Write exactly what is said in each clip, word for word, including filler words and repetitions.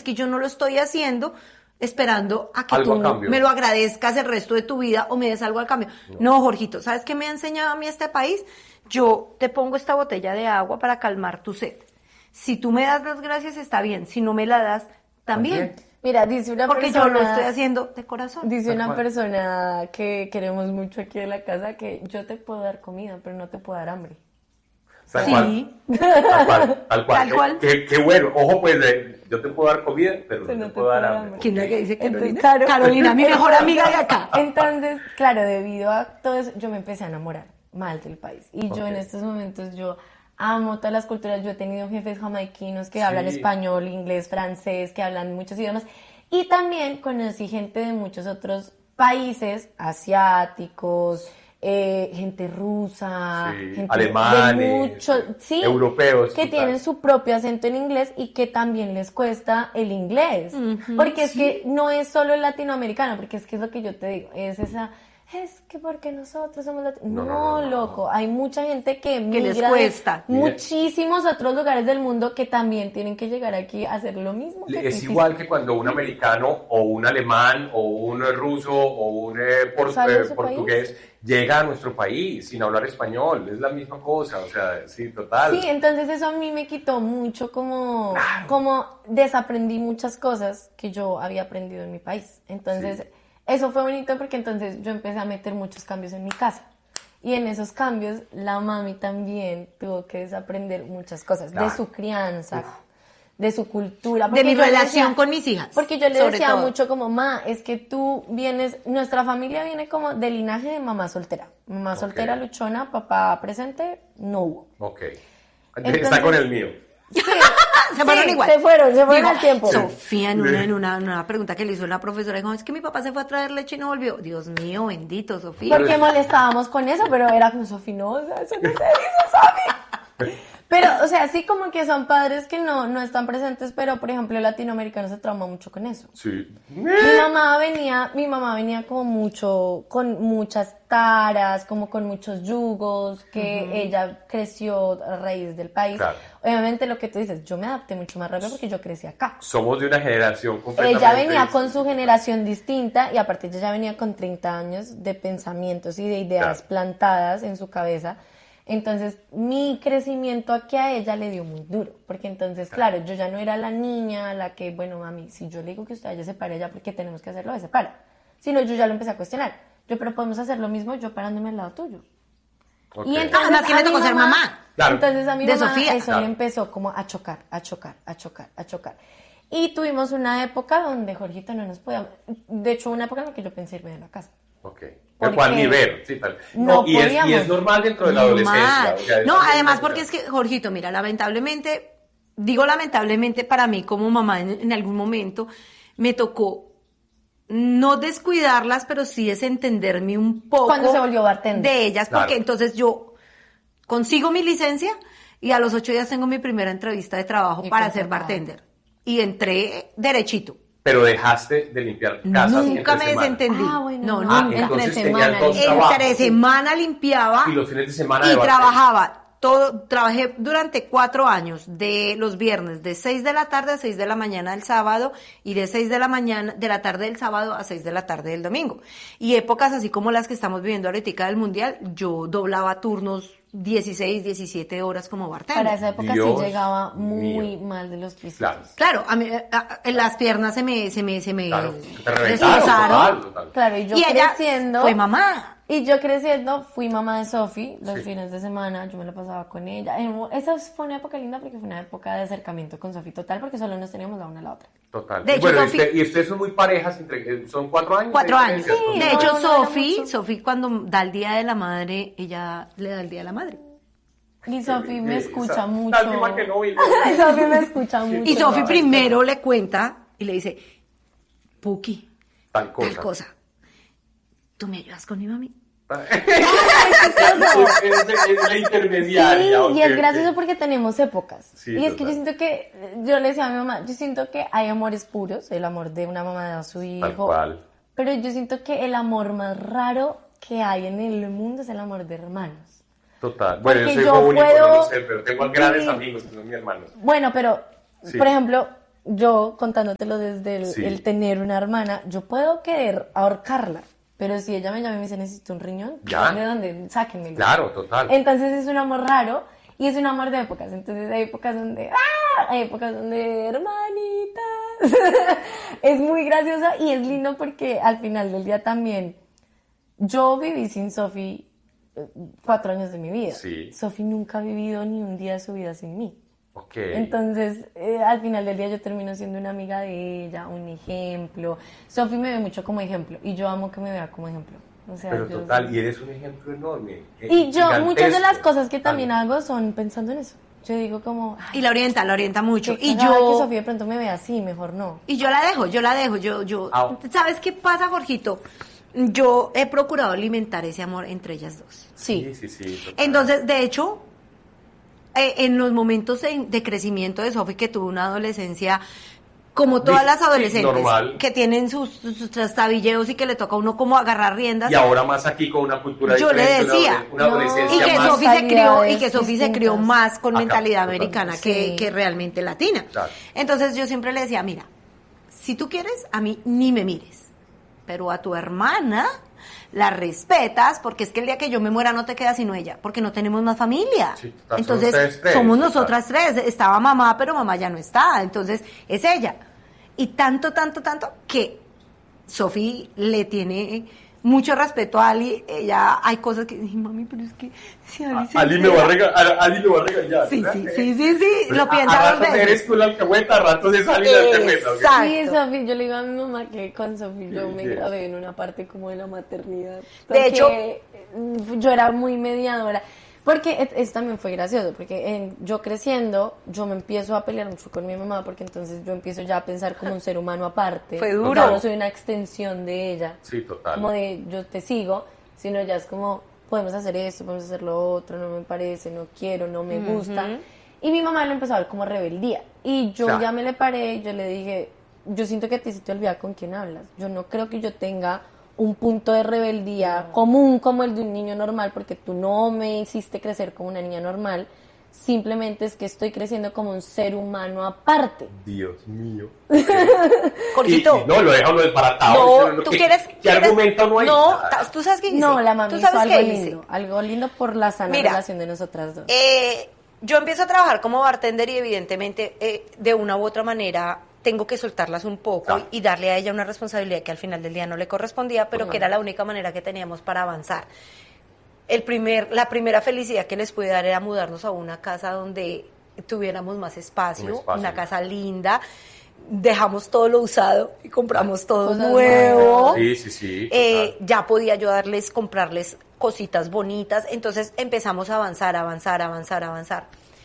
que yo no lo estoy haciendo esperando a que Algo tú a cambio. me lo agradezcas el resto de tu vida o me des algo al cambio. No. no, Jorgito, ¿sabes qué me ha enseñado a mí este país? Yo te pongo esta botella de agua para calmar tu sed. Si tú me das las gracias, está bien. Si no me la das, también. También. Mira, dice una Porque persona... yo lo estoy haciendo de corazón. Dice Tal una cual. persona que queremos mucho aquí en la casa que yo te puedo dar comida, pero no te puedo dar hambre. Tal Sí. cual. Tal cual. Tal cual. Tal cual. Qué, qué bueno. Ojo, pues, de, yo te puedo dar comida, pero no te puedo dar hambre. ¿Quién es la que dice Entonces, Carolina? claro. Carolina, mi mejor amiga de acá. Entonces, claro, debido a todo eso, yo me empecé a enamorar mal del país. Y yo Ok. en estos momentos, yo amo todas las culturas. Yo he tenido jefes jamaiquinos que Sí. hablan español, inglés, francés, que hablan muchos idiomas. Y también conocí gente de muchos otros países, asiáticos, eh, gente rusa, Sí, gente alemanes, de muchos, sí, europeos, que total. tienen su propio acento en inglés y que también les cuesta el inglés. Ujú, porque es sí. que no es solo el latinoamericano, porque es que es lo que yo te digo, es esa, es que porque nosotros somos latinos. No, No, no, no, no, loco, hay mucha gente que Que les migra de cuesta. muchísimos otros lugares del mundo que también tienen que llegar aquí a hacer lo mismo que tú Es hiciste. igual que cuando un americano o un alemán o un ruso o un eh, por- Sale de eh, su portugués llega a nuestro país sin hablar español. Es la misma cosa, o sea, sí, total. Sí, entonces eso a mí me quitó mucho como, como desaprendí muchas cosas que yo había aprendido en mi país. Entonces, Sí. eso fue bonito porque entonces yo empecé a meter muchos cambios en mi casa. Y en esos cambios, la mami también tuvo que desaprender muchas cosas Claro. de su crianza, de su cultura. De porque mi yo le relación decía- con mis hijas. Porque yo le sobre decía todo. mucho como, ma, es que tú vienes, nuestra familia viene como del linaje de mamá soltera. Mamá Ok. soltera, luchona, papá presente, no hubo. Ok. Entonces- Está con el mío. Se fueron Sí, igual. se fueron, se fueron Digo, al tiempo. Sofía, en una, en, una, en una pregunta que le hizo la profesora, dijo, es que mi papá se fue a traer leche y no volvió. Dios mío, bendito, Sofía. Porque molestábamos con eso, pero era como, Sofi, no, o sea, eso no se dice, Sofi. Pero, o sea, sí como que son padres que no, no están presentes, pero, por ejemplo, el latinoamericano se trauma mucho con eso. Sí. Mi mamá venía, mi mamá venía como mucho, con muchas taras, como con muchos yugos, que ella creció a raíz del país. Claro. Obviamente lo que tú dices, yo me adapté mucho más rápido porque yo crecí acá. Somos de una generación completamente Ella venía con distinta. su generación distinta y aparte ella ya venía con treinta años de pensamientos y de ideas Claro. plantadas en su cabeza. Entonces mi crecimiento aquí a ella le dio muy duro, porque entonces, claro, yo ya no era la niña, la que, bueno, mami, si yo le digo que usted ya se pare ya, ¿por qué tenemos que hacerlo? Se para. Sino yo ya lo empecé a cuestionar. Yo, pero podemos hacer lo mismo yo parándome al lado tuyo. Ok. Y entonces Ah, no, ¿quién le a mi tocó ser mamá? Claro. Entonces a mi De mamá Sofía. eso Claro. le empezó como a chocar, a chocar, a chocar, a chocar. Y tuvimos una época donde Jorgito no nos podía... De hecho, una época en la que yo pensé irme de la casa. Ok. Porque ¿Cuál nivel? Sí, tal. no y, es, y podíamos. es normal dentro de la Normal. adolescencia. o sea, es No, normal. además porque es que, Jorgito, mira, lamentablemente, digo lamentablemente para mí como mamá en, en algún momento, me tocó no descuidarlas, pero sí desentenderme un poco Cuando se volvió bartender. de ellas, porque Claro. entonces yo consigo mi licencia y a los ocho días tengo mi primera entrevista de trabajo Y para contratada. ser bartender. Y entré derechito. Pero dejaste de limpiar casas Nunca entre me semana. desentendí. Ah, bueno, no, no. Ah, nunca. entonces Entre tenías semana, dos sí. trabajos. Entre semana limpiaba Y los fines de semana y de bartender. trabajaba todo, trabajé durante cuatro años, de los viernes, de seis de la tarde a seis de la mañana del sábado, y de seis de la mañana, de la tarde del sábado a seis de la tarde del domingo. Y épocas así como las que estamos viviendo ahorita del Mundial, yo doblaba turnos dieciséis, diecisiete horas como bartender. Para esa época Dios sí llegaba muy mío. mal de los quesitos. Claro. Claro, a mí, a- a- en las piernas se me, se me, se me Claro. Te reventaron. destrozaron. Total, total. Claro, y yo y ella creciendo... fue mamá. Y yo creciendo fui mamá de Sofi los Sí. fines de semana, yo me la pasaba con ella. En- Esa fue una época linda porque fue una época de acercamiento con Sofi total porque solo nos teníamos la una a la otra. Total. De hecho, bueno, Sofi- y, usted- y ustedes son muy parejas, entre, son cuatro años. Cuatro de años. diferencia, Sí, De ¿no? hecho, no, no era Sofi, mucho. Sofi cuando da el Día de la Madre, ella le da el Día de la Madre. Y Sofi me Eh, escucha esa- mucho. lástima que no vino. Y Sofi me escucha mucho. Y Sofi no, primero le cuenta y le dice, Puki, Tal cosa. tal cosa, ¿tú me ayudas con mi mami? es, es- es la intermediaria. Sí, ok, y es ok. gracioso porque tenemos épocas. Sí, y es que total. yo siento que, yo le decía a mi mamá, yo siento que hay amores puros, el amor de una mamá a su hijo. Tal cual. Pero yo siento que el amor más raro que hay en el mundo es el amor de hermanos. Total. Bueno, yo Porque soy yo hijo único, puedo- no lo sé, pero tengo grandes Sí. amigos que son mis hermanos. Bueno, pero, Sí. por ejemplo, yo contándotelo desde el, Sí. el tener una hermana, yo puedo querer ahorcarla, pero si ella me llama y me dice necesito un riñón, Ya. ¿de dónde? Sáquenmelo. Claro, total. Entonces es un amor raro y es un amor de épocas. Entonces hay épocas donde, ¡ah! Hay épocas donde, hermanitas. Es muy gracioso y es lindo porque al final del día también, yo viví sin Sofi eh, cuatro años de mi vida. Sí. Sofi nunca ha vivido ni un día de su vida sin mí. Ok. Entonces, eh, al final del día yo termino siendo una amiga de ella, un ejemplo. Sofi me ve mucho como ejemplo y yo amo que me vea como ejemplo. O sea, Pero yo- total, y eres un ejemplo enorme. eh, Y yo, gigantesco. muchas de las cosas que también Total. hago son pensando en eso. Yo digo como, ay, Y la orienta, la orienta mucho. qué Y cagada que yo, Sofía de pronto me vea así, mejor no. y yo la dejo, yo la dejo, yo, yo, Ah. ¿sabes qué pasa, Jorgito? Yo he procurado alimentar ese amor entre ellas dos. Sí. Sí, sí, sí. total. Entonces, de hecho, eh, en los momentos de, de crecimiento de Sofi, que tuvo una adolescencia como todas Sí, las sí, adolescentes, normal. que tienen sus, sus trastabilleos y que le toca a uno como agarrar riendas. Y ahora más aquí con una cultura Yo le diferente, una decía, adole- una no, adolescencia Y que más... Sofi se crió, y que Mentalidades Sofi se crió distintas. más con Acá, mentalidad totalmente. americana que, Sí. que realmente latina. Claro. Entonces yo siempre le decía, mira, si tú quieres, a mí ni me mires, pero a tu hermana la respetas, porque es que el día que yo me muera no te queda sino ella, porque no tenemos más familia. Sí, total, son Entonces ustedes tres, somos total. nosotras tres. Estaba mamá, pero mamá ya no está, entonces es ella. Y tanto, tanto, tanto que Sofi le tiene mucho respeto a Ali. Ella, hay cosas que dice, mami, pero es que si Ali se Ali me va a regañar, Ali me va a regañar. Sí, ¿verdad? sí, sí, sí, sí, Pero lo a- piensa a dos ratos veces. eres tú la alcahueta, a ratos es Ali la alcahueta. ¿ok? Exacto. Sí, Sofi, yo le digo a mi mamá que con Sofi yo Sí, me sí. grabé en una parte como de la maternidad. De hecho- Porque yo era muy mediadora. Porque et- eso también fue gracioso, porque en- yo creciendo, yo me empiezo a pelear mucho con mi mamá, porque entonces yo empiezo ya a pensar como un ser humano aparte. Fue duro. Ya no soy una extensión de ella. Sí, total. Como de yo te sigo, sino ya es como podemos hacer esto, podemos hacer lo otro, no me parece, no quiero, no me gusta. Y mi mamá lo empezó a ver como rebeldía. Y yo Claro. ya me le paré y yo le dije, yo siento que a ti se te olvida con quién hablas. Yo no creo que yo tenga un punto de rebeldía común como el de un niño normal, porque tú no me hiciste crecer como una niña normal. Simplemente es que estoy creciendo como un ser humano aparte. Dios mío. Jorgito. Y- y no, lo deja uno desbaratado. No, Dice uno, tú ¿qué- quieres. ¿Qué quieres- argumento no hay? No, Nada. ta- tú sabes qué dice. No, la mami ¿Tú hizo sabes algo qué dice? lindo. Algo lindo por la sana Mira, relación de nosotras dos. Eh, yo empiezo a trabajar como bartender y evidentemente eh, de una u otra manera tengo que soltarlas un poco Claro. y darle a ella una responsabilidad que al final del día no le correspondía, pero Ujú. que era la única manera que teníamos para avanzar. El primer, la primera felicidad que les pude dar era mudarnos a una casa donde tuviéramos más espacio, Un espacio. una casa linda. Dejamos todo lo usado y compramos todo Cosas nuevo. Sí, sí, sí. Eh, total. ya podía yo darles, comprarles cositas bonitas. Entonces empezamos a avanzar, avanzar, avanzar, avanzar.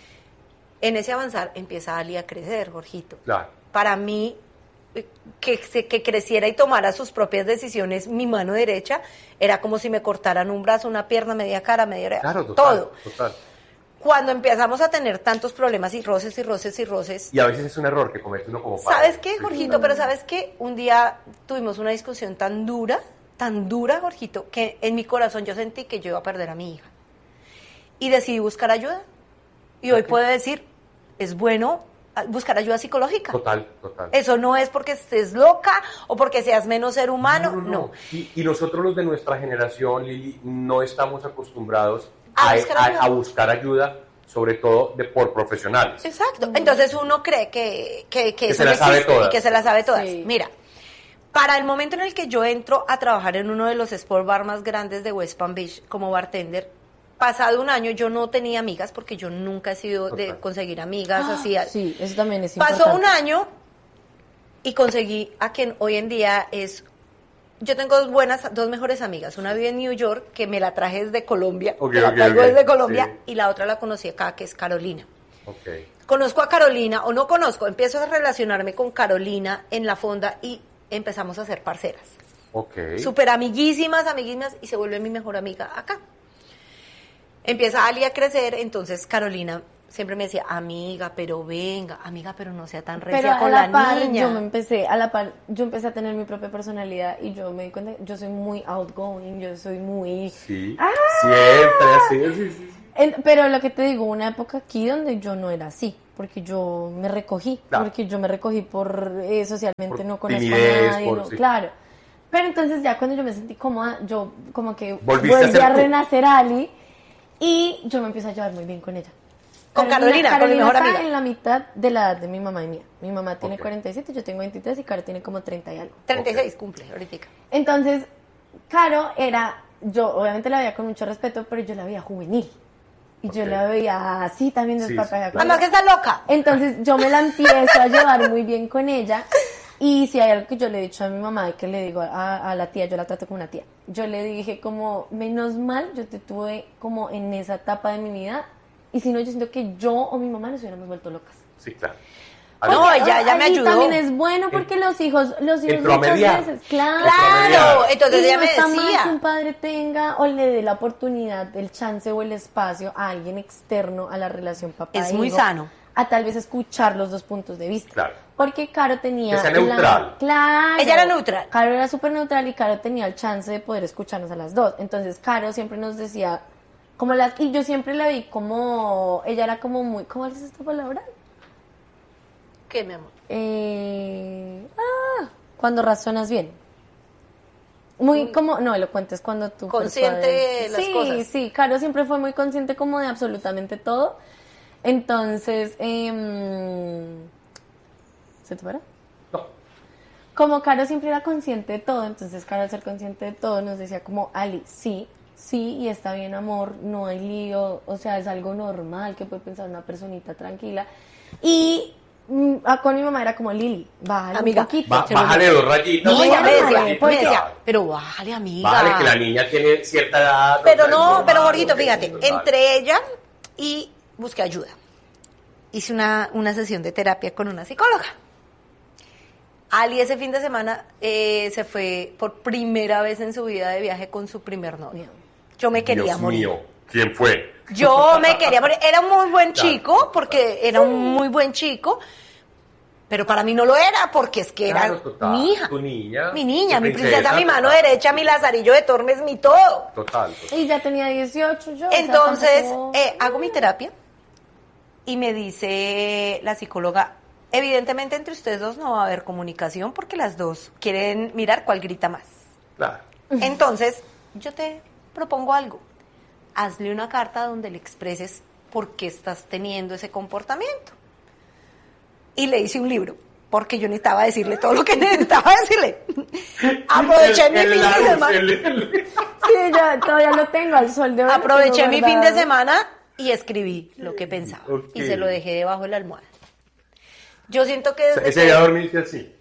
En ese avanzar empieza Ali a crecer, Jorgito. Claro. Para mí, eh, que, se- que creciera y tomara sus propias decisiones, mi mano derecha, era como si me cortaran un brazo, una pierna, media cara, media oreja, Claro, total. todo. Total. Cuando empezamos a tener tantos problemas y roces y roces y roces, Y a veces es un error que comete uno como padre. ¿sabes qué, Sí. Jorgito? Pero ¿sabes qué? Un día tuvimos una discusión tan dura, tan dura, Jorgito, que en mi corazón yo sentí que yo iba a perder a mi hija. Y decidí buscar ayuda. Y hoy Ok. puedo decir, es bueno ah, buscar ayuda psicológica. Total, total. Eso no es porque estés loca o porque seas menos ser humano, no. Y, y nosotros los de nuestra generación, Lili, no estamos acostumbrados A a, buscar a- ayuda. a buscar ayuda, sobre todo de por profesionales. Exacto. Entonces uno cree que, que, que Que eso se no las sabe existe todas. y que se las sabe todas. Sí. Mira, para el momento en el que yo entro a trabajar en uno de los sport bar más grandes de West Palm Beach como bartender, pasado un año yo no tenía amigas porque yo nunca he sido de Total. conseguir amigas así. Sí, eso también es Pasó importante. un año y conseguí a quien hoy en día es... Yo tengo dos buenas, dos mejores amigas. Una vive en New York, que me la traje desde Colombia, Ok, que la ok, traigo ok, desde Colombia, sí. y la otra la conocí acá, que es Carolina. Ok. Conozco a Carolina, o no conozco, empiezo a relacionarme con Carolina en la fonda y empezamos a ser parceras. Ok. Súper amiguísimas, amiguísimas, y se vuelve mi mejor amiga acá. Empieza Ali a crecer, entonces Carolina siempre me decía, amiga, pero venga, amiga, pero no sea tan Pero recia a con la la, par, niña. yo me empecé, a la par, yo empecé a tener mi propia personalidad y yo me di cuenta, yo soy muy outgoing, yo soy muy... Sí. ¡Ah! Siempre así. Sí, sí, sí. En- pero lo que te digo, una época aquí donde yo no era así, porque yo me recogí, Claro. porque yo me recogí por eh, socialmente Por no conozco timidez, a nadie, por- no- sí. claro. Pero entonces ya cuando yo me sentí cómoda, yo como que Volviste a volví ser a, tú. renacer a Ali y yo me empiezo a llevar muy bien con ella. Con Carolina, con mi Carolina mejor está amiga. en la mitad de la edad de mi mamá y mía. Mi mamá tiene Ok. cuarenta y siete, yo tengo veintitrés y Caro tiene como treinta y algo. treinta y seis cumple ahorita. Entonces, Caro era, yo obviamente la veía con mucho respeto, pero yo la veía juvenil. Y yo Ok. la veía así también Sí, desparpajada. sí, con Además que ella. está loca. Entonces yo me la empiezo a llevar muy bien con ella. Y si hay algo que yo le he dicho a mi mamá, que le digo a, a la tía, yo la trato como una tía. Yo le dije como, menos mal, yo te tuve como en esa etapa de mi vida. Y si no, yo siento que yo o mi mamá nos hubiéramos vuelto locas. Sí, claro. No, Porque, ella- ella me ahí ayudó. también es bueno porque los hijos, los hijos Entró a muchas mediar. veces, claro. Claro, entonces Y ella no me está mal decía. que un padre tenga o le dé la oportunidad, el chance o el espacio a alguien externo a la relación papá Es e muy hijo, sano. a tal vez escuchar los dos puntos de vista. Claro. Porque Caro tenía... Que sea la- neutral. Claro. Ella era neutral. Caro era súper neutral y Caro tenía el chance de poder escucharnos a las dos. Entonces Caro siempre nos decía, como las... Y yo siempre la vi como... Ella era como muy... ¿Cómo es esta palabra? ¿Qué, mi amor? Eh, ah, cuando razonas bien. Muy como, no, elocuente es cuando tú Consciente persuades. de las sí, cosas. Sí, Caro siempre fue muy consciente como de absolutamente todo. Entonces, em, ¿se te para? No. Como Caro siempre era consciente de todo, entonces Caro al ser consciente de todo nos decía como, Ali, sí, sí, y está bien amor, no hay lío, o sea, es algo normal que puede pensar una personita tranquila. Y mm, ah, con mi mamá era como, Lili, bájale Amiga, un poquito. Ba- chévere". bájale dos rayitas. No, ella me Bájale, decía, bájale, me porque- decía, pero bájale, amiga. Vale, que la niña tiene cierta edad. Pero o sea, no, es normal, pero Jorgito, ok, fíjate, es normal. entre ella y busqué ayuda. Hice una, una sesión de terapia con una psicóloga. Ali ese fin de semana eh, se fue por primera vez en su vida de viaje con su primer novio. Yo me quería Dios morir. mío, ¿quién fue? Yo me quería morir. Era un muy buen Claro. chico, porque era un muy buen chico, pero para mí no lo era, porque es que Claro, era total, mi hija. tu niña, Mi niña, tu mi princesa, princesa, mi mano total. derecha, mi lazarillo de Tormes, mi todo. Total, total. Y ya tenía dieciocho yo. o sea, Entonces, tampoco- eh, hago mi terapia y me dice la psicóloga, evidentemente entre ustedes dos no va a haber comunicación porque las dos quieren mirar cuál grita más. Claro. Entonces, yo te propongo algo. Hazle una carta donde le expreses por qué estás teniendo ese comportamiento. Y le hice un libro, porque yo necesitaba decirle todo lo que necesitaba decirle. Aproveché mi El- el fin de Larus, semana. el- el- Sí, yo todavía lo tengo al sol de hoy. lo Aproveché tengo mi fin de guardado. semana y escribí lo que pensaba. Ok. Y se lo dejé debajo de la almohada. Yo siento que O sea, desde ese que- día dormiste así.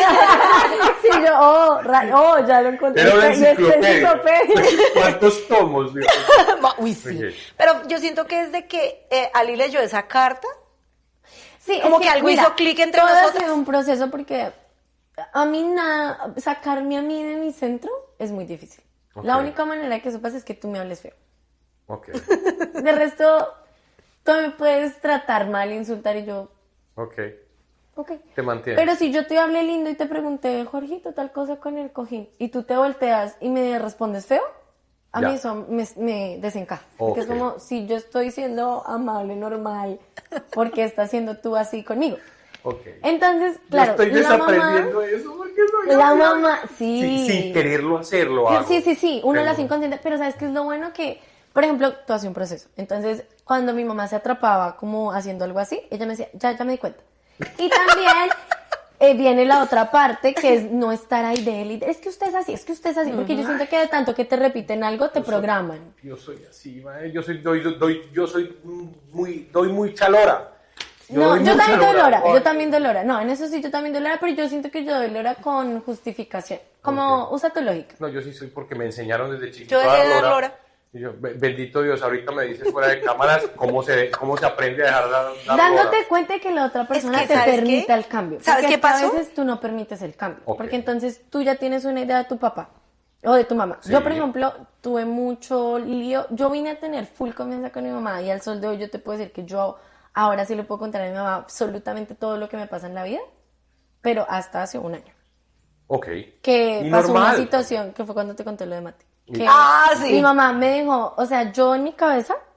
Sí, yo, oh, ra- oh, ya lo encontré. Era una Y esta enciclopedia. enciclopedia. ¿Cuántos tomos? Dios? Uy, sí. Ok. Pero yo siento que desde que eh, Ali leyó esa carta, Sí, Como es que algo hizo clic entre todo nosotras. ha sido un proceso porque a mí nada, sacarme a mí de mi centro es muy difícil. Ok. La única manera que eso pase es que tú me hables feo. Ok, De resto, tú me puedes tratar mal, insultar y yo, ok. ok. Te mantienes. Pero si yo te hablé lindo y te pregunté, Jorgito, tal cosa con el cojín, y tú te volteas y me respondes feo, a Ya. mí eso me, me desencaja. Porque es Ok. como, si yo estoy siendo amable, normal, ¿por qué estás siendo tú así conmigo? Ok. Entonces, claro, Yo estoy la mamá, desaprendiendo eso porque soy la así. mamá, sí. Sí, sin quererlo hacerlo hago. Sí, sí, sí, uno Pero- lo hace inconsciente, pero ¿sabes qué es lo bueno? Que, por ejemplo, tú haces un proceso. Entonces, cuando mi mamá se atrapaba como haciendo algo así, ella me decía, ya, ya me di cuenta. Y también eh, viene la otra parte, que es no estar ahí de él. y de, Es que usted es así, es que usted es así, porque yo siento que de tanto que te repiten algo, te programan. Yo soy así, mae. Yo soy, doy, doy, yo soy muy, doy mucha lora. No, doy yo mucha también doy lora, Ay. yo también doy lora. No, en eso sí yo también doy lora, pero yo siento que yo doy lora con justificación. Como, Ok. usa tu lógica. No, yo sí soy porque me enseñaron desde chiquito Yo dejé a de dar dar lora. Y yo, be- bendito Dios, ahorita me dices fuera de cámaras cómo se, cómo se aprende a dejar de dar, dar Dándote lora. cuenta de que la otra persona que, te ¿sabes permita qué? el cambio. ¿Sabes Porque qué es que pasó? a veces tú no permites el cambio. Ok. Porque entonces tú ya tienes una idea de tu papá o de tu mamá. Sí. Yo, por ejemplo, tuve mucho lío. Yo vine a tener full confianza con mi mamá y al sol de hoy yo te puedo decir que yo ahora sí le puedo contar a mi mamá absolutamente todo lo que me pasa en la vida, pero hasta hace un año. Ok. Que Y pasó normal. una situación que fue cuando te conté lo de Mati. Que Ah, sí. Mi mamá me dijo, o sea, yo en mi cabeza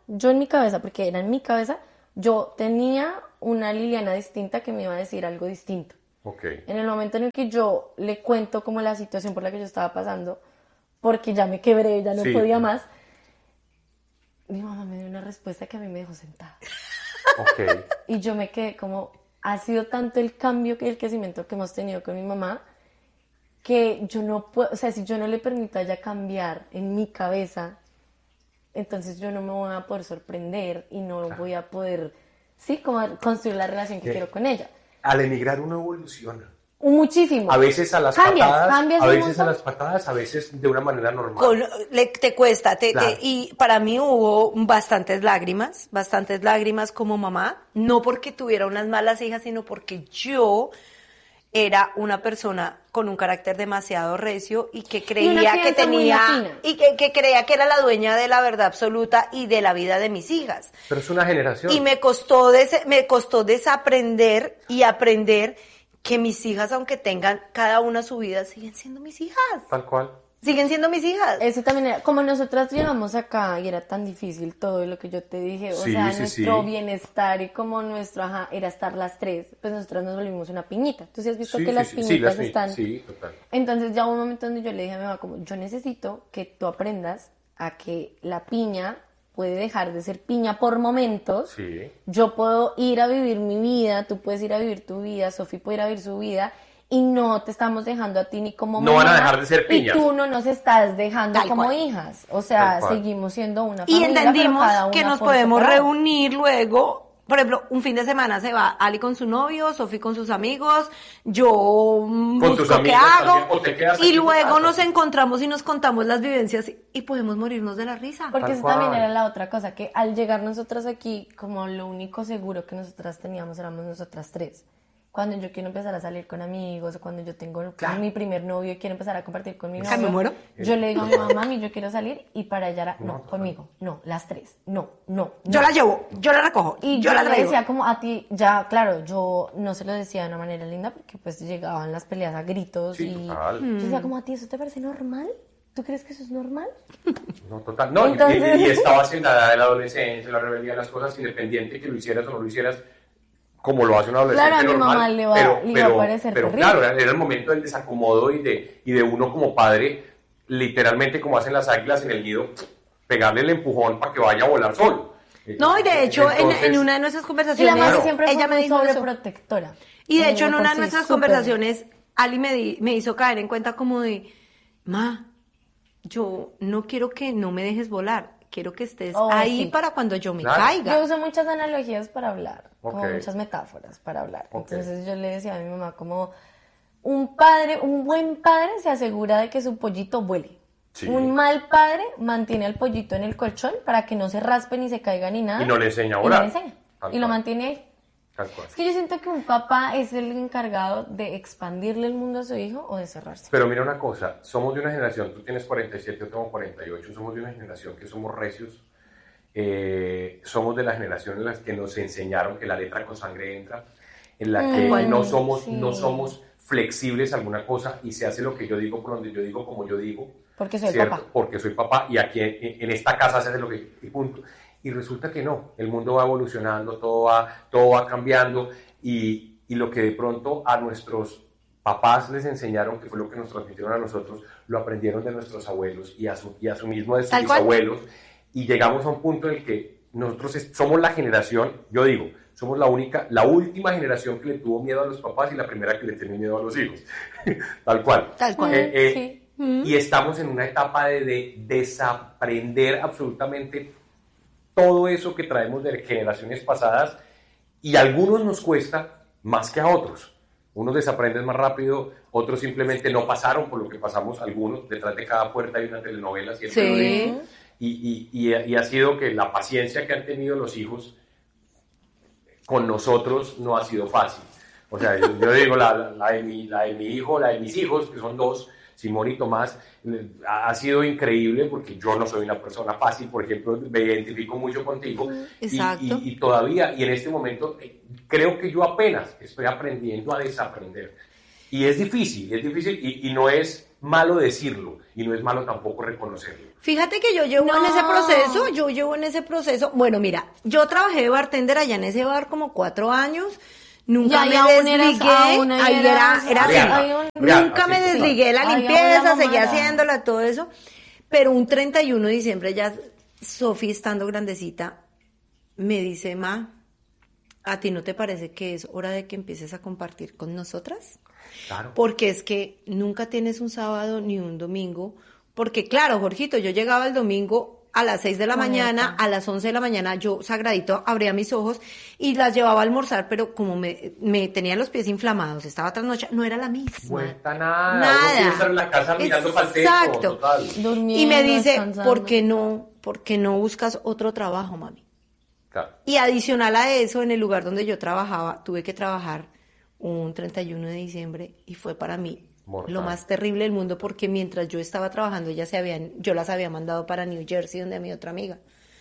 yo en mi cabeza, porque era en mi cabeza, yo tenía una Liliana distinta que me iba a decir algo distinto. Okay. En el momento en el que yo le cuento como la situación por la que yo estaba pasando, porque ya me quebré, ya no sí. podía más, mi mamá me dio una respuesta que a mí me dejó sentada. Okay. Y yo me quedé como, ha sido tanto el cambio y el crecimiento que hemos tenido con mi mamá, que yo no puedo, o sea, si yo no le permito a ella cambiar en mi cabeza, entonces yo no me voy a poder sorprender y no claro. voy a poder, sí, como construir la relación que ¿Qué? quiero con ella. Al emigrar uno evoluciona. Muchísimo. A veces a las cambias, patadas, cambias a veces a las patadas, a veces de una manera normal. Con, le, te cuesta, te, claro. te, y para mí hubo bastantes lágrimas, bastantes lágrimas como mamá, no porque tuviera unas malas hijas, sino porque yo era una persona con un carácter demasiado recio y que creía que tenía y que, que creía que era la dueña de la verdad absoluta y de la vida de mis hijas. Pero es una generación. Y me costó des, me costó desaprender y aprender que mis hijas, aunque tengan cada una su vida, siguen siendo mis hijas. Tal cual. Siguen siendo mis hijas. Eso también era, como nosotras llegamos acá y era tan difícil todo lo que yo te dije, o sí, sea, sí, nuestro sí. bienestar y como nuestro, ajá, era estar las tres, pues nosotras nos volvimos una piñita. ¿Tú sí has visto sí, que sí, las sí, piñitas sí, las están? Sí, total. Entonces ya hubo un momento donde yo le dije a mi mamá como, yo necesito que tú aprendas a que la piña puede dejar de ser piña por momentos. Sí. Yo puedo ir a vivir mi vida, tú puedes ir a vivir tu vida, Sofi puede ir a vivir su vida, y no te estamos dejando a ti ni como mamá. No van a dejar de ser piñas. Y tú no nos estás dejando Tal como cual. hijas. O sea, seguimos siendo una y familia, entendimos pero cada una que nos por podemos separado. reunir luego. Por ejemplo, un fin de semana se va Ali con su novio, Sofi con sus amigos, yo con busco tus qué amigos hago, también, o te quedas y aquí en tu luego casa. nos encontramos y nos contamos las vivencias y podemos morirnos de la risa. Porque Tal eso cual. también era la otra cosa, que al llegar nosotras aquí, como lo único seguro que nosotras teníamos éramos nosotras tres. Cuando yo quiero empezar a salir con amigos, o cuando yo tengo Claro. mi primer novio y quiero empezar a compartir con mi ¿Me novio, muero? yo le digo a mi mamá, mami, yo quiero salir, y para ella era, no, No, conmigo, no, las tres, no, no, no. Yo la llevo, yo la recojo, Y yo yo la le traigo. decía como a ti, ya, claro, yo no se lo decía de una manera linda porque pues llegaban las peleas a gritos Sí, y total. yo decía como, a ti, ¿eso te parece normal? ¿Tú crees que eso es normal? No, total. No, y- Entonces- y, y estabas en la edad de la adolescencia, la rebeldía, las cosas, independiente que lo hicieras o no lo hicieras, como lo hace un adolescente Claro, a mi normal. mamá le va- pero, le iba a pero, parecer pero terrible. claro, era, era el momento del desacomodo y de, y de uno como padre, literalmente como hacen las águilas en el nido, pegarle el empujón para que vaya a volar solo. No, y de hecho, en- Entonces, en, una de nuestras Y la conversaciones, madre Claro. siempre fue ella me muy dijo eso. sobreprotectora. Y de Ella hecho, en por una de sí nuestras súper. conversaciones, Ali me, di- me hizo caer en cuenta como de, ma, yo no quiero que no me dejes volar, quiero que estés Oh, ahí sí. para cuando yo me Claro. caiga. Yo uso muchas analogías para hablar, como Ok. muchas metáforas para hablar. Ok. Entonces yo le decía a mi mamá como, un padre, un buen padre se asegura de que su pollito vuele. Sí. Un mal padre mantiene al pollito en el colchón para que no se raspe ni se caiga ni nada. Y no le enseña a Y no volar. le enseña. Tal Y lo cual. mantiene ahí. Tal cual. Es que yo siento que un papá es el encargado de expandirle el mundo a su hijo o de cerrarse. Pero mira una cosa, somos de una generación, tú tienes cuarenta y siete, yo tengo cuarenta y ocho, somos de una generación que somos recios, eh, somos de la generación en la que nos enseñaron que la letra con sangre entra, en la que Mm, no somos, sí. no somos flexibles a alguna cosa y se hace lo que yo digo por donde yo digo, como yo digo. Porque soy ¿cierto? papá. Porque soy papá y aquí en, en esta casa se hace lo que y punto. Y resulta que no, el mundo va evolucionando, todo va, todo va cambiando y, y lo que de pronto a nuestros papás les enseñaron, que fue lo que nos transmitieron a nosotros, lo aprendieron de nuestros abuelos y a su, y a su mismo de sus Tal cual. bisabuelos y llegamos a un punto en el que nosotros es- somos la generación, yo digo, somos la única, la última generación que le tuvo miedo a los papás y la primera que le tiene miedo a los hijos. Tal cual. Tal cual. Eh, eh, Sí. Y estamos en una etapa de, de desaprender absolutamente todo eso que traemos de generaciones pasadas y a algunos nos cuesta más que a otros. Unos desaprenden más rápido, otros simplemente no pasaron por lo que pasamos algunos. Detrás de cada puerta hay una telenovela, siempre lo Sí. digo. Y, y, y, y ha sido que la paciencia que han tenido los hijos con nosotros no ha sido fácil. O sea, yo, yo digo, la, la, la, de mi, la de mi hijo, la de mis hijos, que son dos, Simón y Tomás, ha, ha sido increíble porque yo no soy una persona fácil, por ejemplo, me identifico mucho contigo. Y, Exacto. y, y todavía, y en este momento, eh, creo que yo apenas estoy aprendiendo a desaprender. Y es difícil, es difícil y, y no es malo decirlo y no es malo tampoco reconocerlo. Fíjate que yo llevo No. en ese proceso, yo llevo en ese proceso, bueno, mira, yo trabajé de bartender allá en ese bar como cuatro años, nunca Y me ahí aún eras- desligué, aún ahí ahí era, eras- era así, Real, Hay un- real, nunca así, me sí. desligué de la Ay, aún limpieza, la seguía mamá. haciéndola, todo eso, pero un treinta y uno de diciembre ya, Sofi estando grandecita, me dice, ma, ¿a ti no te parece que es hora de que empieces a compartir con nosotras? Claro. Porque es que nunca tienes un sábado ni un domingo, porque claro, Jorgito, yo llegaba el domingo a las seis de la Muerta. mañana, a las once de la mañana, yo sagradito abría mis ojos y las llevaba a almorzar, pero como me, me tenían los pies inflamados, estaba trasnochada, no era la misma. Vuelta nada. Nada. Uno quiere estar en la casa mirando para el techo. Exacto. Total. Durmiendo, Y me dice, descansando. ¿por qué no, por qué no buscas otro trabajo, mami? Claro. Y adicional a eso, en el lugar donde yo trabajaba, tuve que trabajar un treinta y uno de diciembre y fue para mí Mortal. lo más terrible del mundo porque mientras yo estaba trabajando, ellas se habían, yo las había mandado para New Jersey, donde mi otra amiga.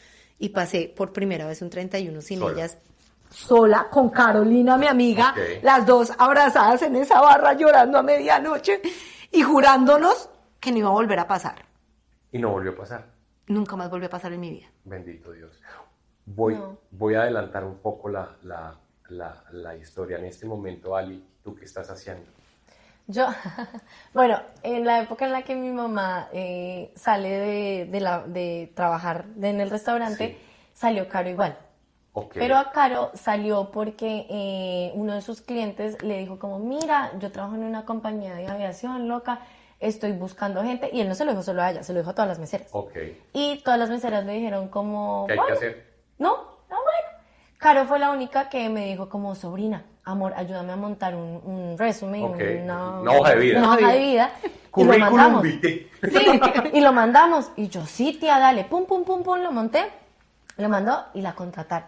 Y pasé por primera vez un treinta y uno sin Sola. ellas, sola, con Carolina, mi amiga, Ok. las dos abrazadas en esa barra llorando a medianoche y jurándonos que no iba a volver a pasar. Y no volvió a pasar. Nunca más volvió a pasar en mi vida. Bendito Dios. Voy, No. voy a adelantar un poco la, la, la, la historia. En este momento, Ali, ¿tú qué estás haciendo? Yo, bueno, en la época en la que mi mamá eh, sale de, de, la, de trabajar de- en el restaurante, Sí. salió Caro igual. Ok. Pero a Caro salió porque eh, uno de sus clientes le dijo como, mira, yo trabajo en una compañía de aviación loca, estoy buscando gente, y él no se lo dijo solo a ella, se lo dijo a todas las meseras. Ok. Y todas las meseras le dijeron como, ¿Qué hay que "Bueno". hacer? No, no, bueno. Caro fue la única que me dijo como, sobrina, amor, ayúdame a montar un, un resumen, Ok, una, una hoja de vida. Una hoja de vida. Y lo Currículum mandamos. vitae. Sí, y lo mandamos. Y yo, sí, tía, dale, pum, pum, pum, pum, lo monté, lo mandó y la contrataron.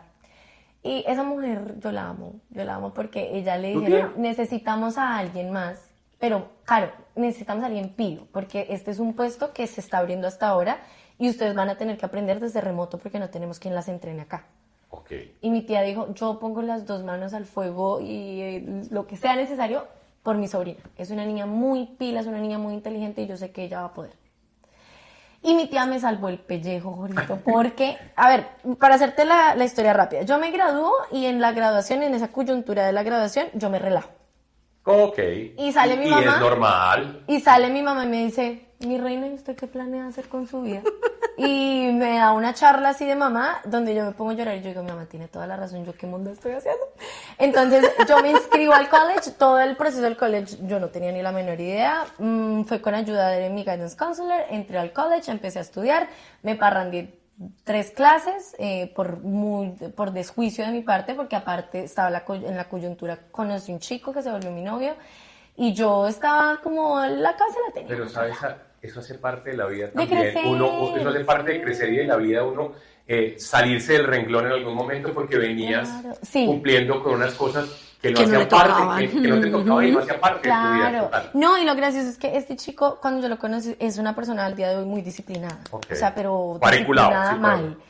Y esa mujer, yo la amo, yo la amo porque ella le ¿Tu dijeron, tía? necesitamos a alguien más, pero claro, necesitamos a alguien pilo, porque este es un puesto que se está abriendo hasta ahora y ustedes van a tener que aprender desde remoto porque no tenemos quien las entrene acá. Ok. Y mi tía dijo, yo pongo las dos manos al fuego y eh, lo que sea necesario por mi sobrina. Es una niña muy pila, es una niña muy inteligente y yo sé que ella va a poder. Y mi tía me salvó el pellejo, Jorito, porque, a ver, para hacerte la, la historia rápida, yo me gradúo y en la graduación, en esa coyuntura de la graduación, yo me relajo. Ok. Y sale mi y mamá. es normal. Y sale mi mamá y me dice, mi reina, ¿y usted qué planea hacer con su vida? Y me da una charla así de mamá, donde yo me pongo a llorar y yo digo, mi mamá tiene toda la razón, ¿yo qué mundo estoy haciendo? Entonces yo me inscribo al college, todo el proceso del college yo no tenía ni la menor idea, mm, fue con ayuda de mi guidance counselor, entré al college, empecé a estudiar, me parrandeé tres clases eh, por, muy, por desjuicio de mi parte, porque aparte estaba la, coy- en la coyuntura, conocí un chico que se volvió mi novio, y yo estaba como, la casa la tenía. Pero, ¿sabes? Eso hace parte de la vida De también. crecer. Uno, eso hace parte de crecer y de la vida uno eh, salirse del renglón en algún momento porque venías Claro, sí. cumpliendo con unas cosas que no Que no hacían le parte, tocaban. que, que no te tocaban y no hacía parte de tu vida. Claro. Total. No, y lo gracioso es que este chico, cuando yo lo conocí, es una persona al día de hoy muy disciplinada. Ok. O sea, pero Cuadriculado, disciplinada sí, mal. claro.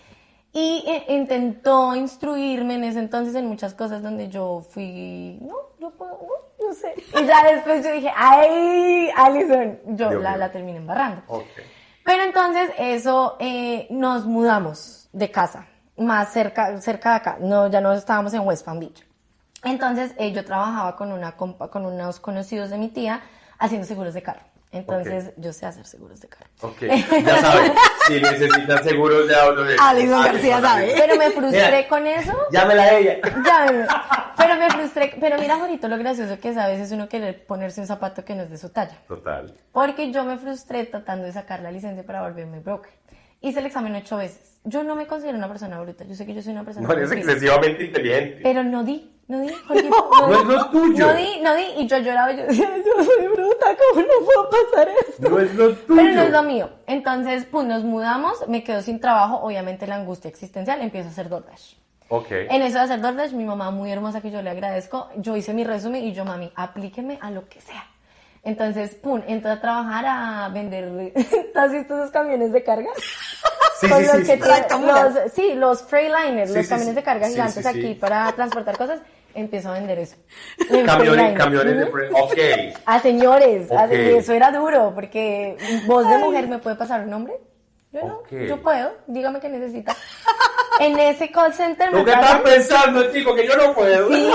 Y eh, intentó instruirme en ese entonces en muchas cosas donde yo fui, no, yo puedo, no, no sé. Y ya después yo dije, ay, Alison, yo Dios la, mío. la terminé embarrando. Ok. Pero entonces eso, eh, nos mudamos de casa, más cerca, cerca de acá, no, ya no estábamos en West Palm Beach. Entonces eh, yo trabajaba con, una compa, con unos conocidos de mi tía haciendo seguros de carro. Entonces Ok. yo sé hacer seguros de carro. Ok, ya saben, si necesitan seguros ya hablo de Alison García sabe. Pero me frustré Mira. con eso. Llámela a ella. Ya, pero me frustré. Pero mira, Jorito, lo gracioso que es a veces uno quiere ponerse un zapato que no es de su talla. Total. Porque yo me frustré tratando de sacar la licencia para volverme broker. Hice el examen ocho veces. Yo no me considero una persona bruta. Yo sé que yo soy una persona No eres muy excesivamente inteligente. Pero no di, no di, Jorgito, No di. es lo tuyo. No di, no di, y yo lloraba y yo decía, yo soy bruta, ¿cómo no puedo pasar esto? No es lo tuyo. Pero no es lo mío. Entonces, pues nos mudamos, me quedo sin trabajo, obviamente la angustia existencial, empiezo a hacer DoorDash. Ok. En eso de hacer DoorDash, mi mamá muy hermosa que yo le agradezco, yo hice mi resumen y yo, mami, aplíqueme a lo que sea. Entonces, pum, entré a trabajar a vender, ¿tú has visto esos camiones de carga? Sí, Con sí, los sí, que sí. tienen- Tractomulas. los, sí, los Freightliner, Sí, los sí, camiones sí. de carga Sí, gigantes sí, sí. aquí para transportar cosas. empiezo a vender eso. Camiones, camiones de pre... Ok. A señores, a- Ok. eso era duro, porque voz de mujer me puede pasar un nombre. Yo no, Ok. yo puedo, dígame qué necesita. En ese call center me ¿Tú qué pasa- estás pensando, chico? Que yo no puedo. Sí,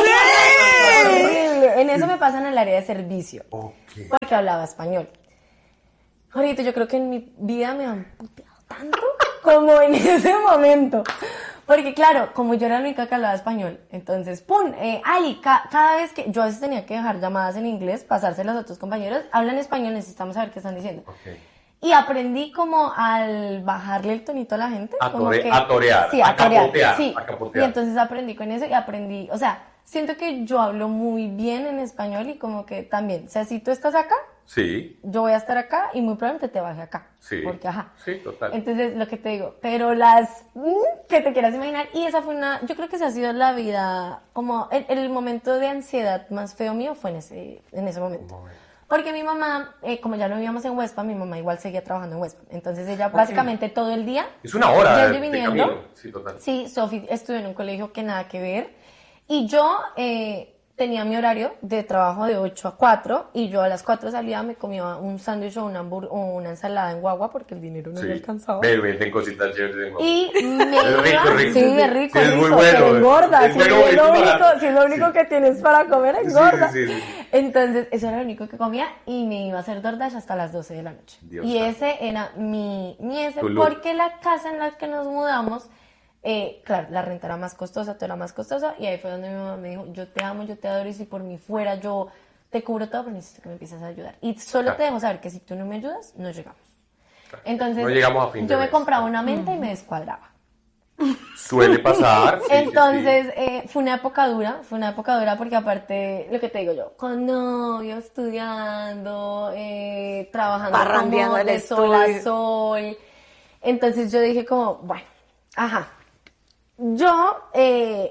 horrible. En eso me pasa en el área de servicio, Ok. porque hablaba español. Ahorita yo creo que en mi vida me han puteado tanto como en ese momento. Porque claro, como yo era la única que hablaba español, entonces, ¡pum! Eh, Ali, ca- cada vez que yo a veces tenía que dejar llamadas en inglés, pasárselas a otros compañeros, hablan español, necesitamos saber qué están diciendo. Ok. Y aprendí como al bajarle el tonito a la gente. A como tore- que, a torear, sí, a a torear, capotear, sí. a capotear. Y entonces aprendí con eso y aprendí, o sea, siento que yo hablo muy bien en español y como que también, o sea, si tú estás acá, Sí, yo voy a estar acá y muy probablemente te baje acá. sí. Porque, ajá. Sí, total. Entonces, lo que te digo, pero las mm, que te quieras imaginar, y esa fue una, yo creo que esa ha sido la vida, como el, el momento de ansiedad más feo mío fue en ese, en ese momento. Un momento. Porque mi mamá, eh, como ya no vivíamos en Huespa, mi mamá igual seguía trabajando en Huespa. Entonces ella básicamente todo el día, Es una hora de, yendo y de viniendo. camino. Sí, total. Sí, Sofi estudió en un colegio que nada que ver. Y yo eh, tenía mi horario de trabajo de ocho a cuatro y yo a las cuatro salía, me comía un sándwich o una, hambur- o una ensalada en guagua porque el dinero no me alcanzaba. Ve, venden cositas chéveres en Guagua. Y me Es rico, iba- rico. sí, es rico, Sí, es rico, muy bueno, pero engorda, es si bueno, es es lo barato. único, si es lo único Sí. que tienes para comer, Sí, engorda. sí, sí, sí. Entonces, eso era lo único que comía y me iba a hacer DoorDash hasta las doce de la noche. Dios y santo. ese era mi, mi ese, Tu look. porque la casa en la que nos mudamos, eh, claro, la renta era más costosa, todo era más costoso, y ahí fue donde mi mamá me dijo, yo te amo, yo te adoro, y si por mí fuera, yo te cubro todo, pero necesito que me empieces a ayudar. Y solo Claro. te dejo saber que si tú no me ayudas, no llegamos. Entonces, No llegamos a fin de yo me mes. compraba una menta y me descuadraba. Suele pasar. sí, sí, Entonces, sí. eh, fue una época dura, fue una época dura porque aparte, lo que te digo yo, con novio, estudiando, eh, trabajando Parrandeando como el de sol a estudio. sol. Entonces yo dije como, bueno, ajá, yo, eh,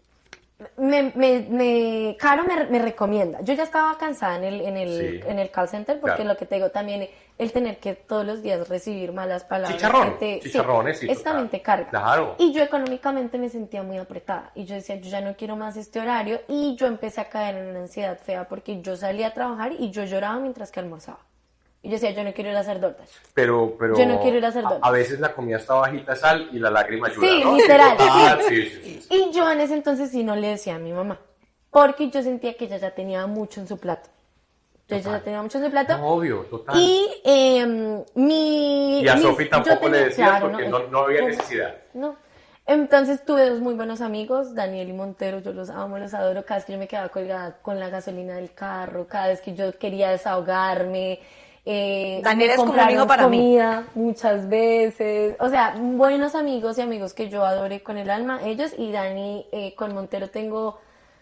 me, me, me, Caro me, me recomienda. Yo ya estaba cansada en el, en el, Sí. en el call center porque Claro. lo que te digo también, el tener que todos los días recibir malas palabras. Chicharrón, que te- chicharrones, sí, eso total. también te carga. Claro. Y yo económicamente me sentía muy apretada. Y yo decía, yo ya no quiero más este horario. Y yo empecé a caer en una ansiedad fea porque yo salía a trabajar y yo lloraba mientras que almorzaba. Y yo decía, yo no quiero ir a hacer DoorDash. Pero, pero Yo no quiero ir a hacer a, DoorDash. a veces la comida está bajita de sal y la lágrima ayuda, Sí, ¿no? literal. Ah, sí, sí, sí. Y yo en ese entonces sí no le decía a mi mamá. Porque yo sentía que ella ya tenía mucho en su plato. Yo ella ya tenía mucho en su plato. No, obvio, total. Y eh, mi... Y a mis- Sofi yo tampoco le tenía- decías claro, porque no, no había necesidad. No. Entonces tuve dos muy buenos amigos, Daniel y Montero, yo los amo, los adoro. Cada vez que yo me quedaba colgada con la gasolina del carro, cada vez que yo quería desahogarme. Eh, Daniel me es como un compraron amigo para mí. comida muchas veces. O sea, buenos amigos y amigos que yo adoré con el alma, ellos. Y Dani, eh, con Montero tengo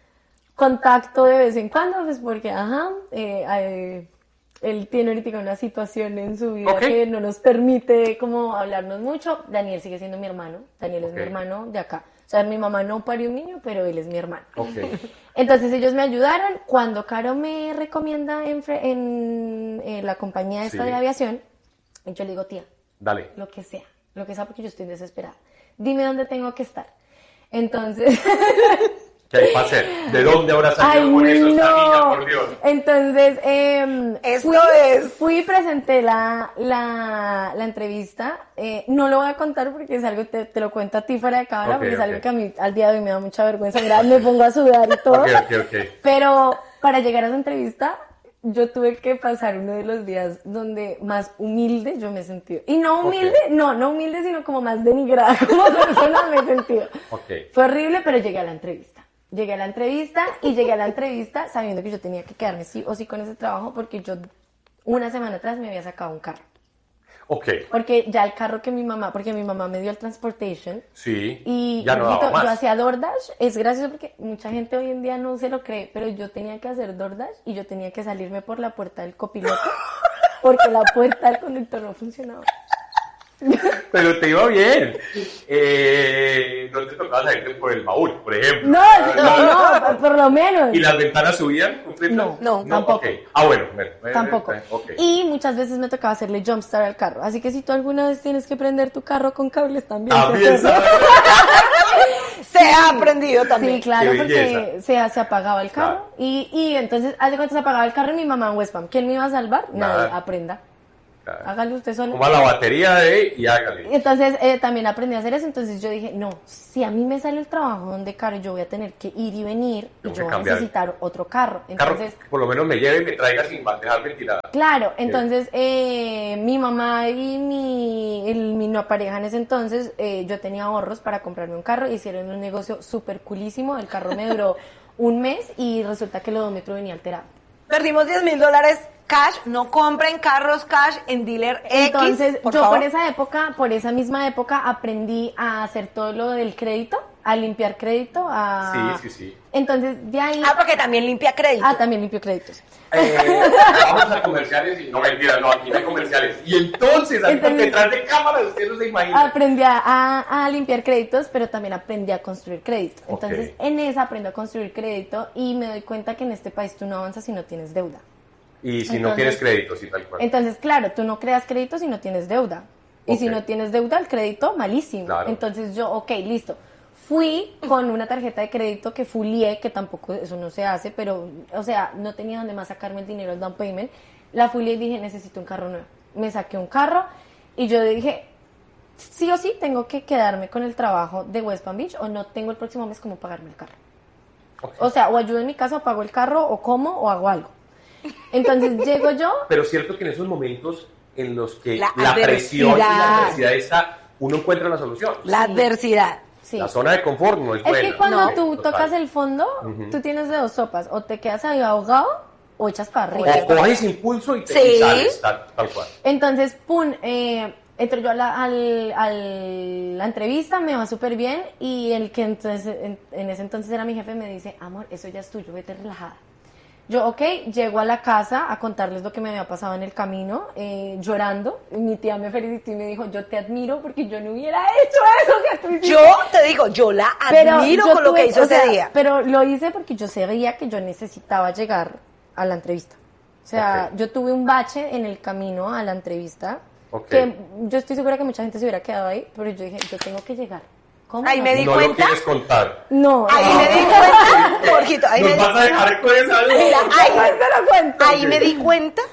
contacto de vez en cuando, pues porque, ajá, eh, eh, él tiene ahorita una situación en su vida Ok. que no nos permite como hablarnos mucho. Daniel sigue siendo mi hermano, Daniel es mi Ok. hermano de acá. O sea, mi mamá no parió un niño, pero él es mi hermano. Ok. Entonces ellos me ayudaron. Cuando Caro me recomienda en, fre- en, eh, la compañía esta Sí. de aviación, yo le digo, tía, Dale. lo que sea, lo que sea porque yo estoy desesperada. Dime dónde tengo que estar. Entonces... ¿Qué hay para hacer? ¿De dónde habrá salido Ay, con eso esta no. niña, por Dios? Entonces, eh, Esto fui, es- fui y presenté la, la, la entrevista. Eh, no lo voy a contar porque es algo, te, te lo cuento a ti fuera de cámara, Ok, porque es algo ok. que a mí al día de hoy me da mucha vergüenza. Mira, me pongo a sudar y todo. Ok, ok, ok. Pero para llegar a esa entrevista, yo tuve que pasar uno de los días donde más humilde yo me he sentido. Y no humilde, Ok. no, no humilde, sino como más denigrada como persona me he sentido. Ok. Fue horrible, pero llegué a la entrevista. Llegué a la entrevista y llegué a la entrevista sabiendo que yo tenía que quedarme sí o sí con ese trabajo porque yo una semana atrás me había sacado un carro. Ok. Porque ya el carro que mi mamá, porque mi mamá me dio el transportation Sí. y ya no Jorgito, daba yo más. hacía DoorDash, es gracioso porque mucha gente hoy en día no se lo cree, pero yo tenía que hacer DoorDash y yo tenía que salirme por la puerta del copiloto porque la puerta del conductor no funcionaba. Pero te iba bien. Eh, no te tocaba salirte por el baúl, por ejemplo. No, no, no, por lo menos. ¿Y las ventanas subían? completas? No, no, tampoco. ok. Ah, bueno, bueno, bueno, Tampoco. ok. Y muchas veces me tocaba hacerle jumpstart al carro. Así que si tú alguna vez tienes que prender tu carro con cables también. También se hace. sabes. Se he aprendido también. Sí, claro, Qué porque belleza. se, se apagaba el carro. Claro. Y, y entonces, hace cuánto se apagaba el carro y mi mamá en West Palm. ¿Quién me iba a salvar? Nadie, Nada. aprenda. Claro. Hágalo usted solo. Toma la batería de y hágale. Entonces eh, también aprendí a hacer eso, entonces yo dije, no, si a mí me sale el trabajo donde caro, yo voy a tener que ir y venir y Tengo yo que voy a cambiar. necesitar otro carro. Carro Entonces, que por lo menos me lleve y me traiga sin dejar ventilada. claro, entonces eh, mi mamá y mi, el, mi no pareja en ese entonces, eh, yo tenía ahorros para comprarme un carro, hicieron un negocio súper coolísimo, el carro me duró un mes y resulta que el odómetro venía alterado. Perdimos diez mil dólares cash. No compren carros cash en dealer X. Entonces, por yo favor. por esa época, por esa misma época, aprendí a hacer todo lo del crédito, a limpiar crédito, a... Sí, sí, sí. Entonces, de ahí... Ah, porque también limpia crédito. Ah, también limpio créditos. Eh, vamos a comerciales y no mentira, no, aquí no hay comerciales. Y entonces, aquí Entonces- detrás de cámaras, usted no se imagina. Aprendí a, a- a limpiar créditos, pero también aprendí a construir crédito. Ok. Entonces, en esa aprendo a construir crédito y me doy cuenta que en este país tú no avanzas si no tienes deuda. Y si no Entonces- tienes crédito, sí, tal cual. Entonces, claro, tú no creas crédito si no tienes deuda. Y Ok. si no tienes deuda, el crédito, malísimo. Claro. Entonces yo, ok, listo. Fui con una tarjeta de crédito que fulié, que tampoco eso no se hace, pero, o sea, no tenía donde más sacarme el dinero, el down payment. La fulié y dije, necesito un carro nuevo. Me saqué un carro y yo dije, sí o sí tengo que quedarme con el trabajo de West Palm Beach o no tengo el próximo mes cómo pagarme el carro. Ok. O sea, o ayudo en mi casa, o pago el carro, o como, o hago algo. Entonces llego yo. Pero cierto que en esos momentos en los que La la, presión y la adversidad. adversidad está, uno encuentra la solución. La Sí. adversidad. Sí. La zona de confort no es Es buena. que cuando No. tú Total. tocas el fondo, Ujú. tú tienes de dos sopas, o te quedas ahí ahogado o echas para O arriba. coges impulso y te Sí. y sales, tal, tal cual. Entonces, pum, eh, entro yo a la, al- al- la entrevista, me va súper bien, y el que entonces, en, en ese entonces era mi jefe me dice, amor, eso ya es tuyo, vete relajada. Yo, ok, llego a la casa a contarles lo que me había pasado en el camino, eh, llorando. Y mi tía me felicitó y me dijo, yo te admiro porque yo no hubiera hecho eso que tú hiciste. Yo te digo, yo la Pero admiro yo con lo tuve- que hizo o sea, ese día. Pero lo hice porque yo sabía que yo necesitaba llegar a la entrevista. O sea, Ok. yo tuve un bache en el camino a la entrevista, Ok. que yo estoy segura que mucha gente se hubiera quedado ahí, pero yo dije, yo tengo que llegar. ¿Cómo? Ahí me di No lo cuenta. quieres contar. No. Ahí no. me di cuenta, Jorgito, ahí me Nos di, vas a dejar con esa duda. Mira, ahí- Después te lo cuento. ahí me di cuenta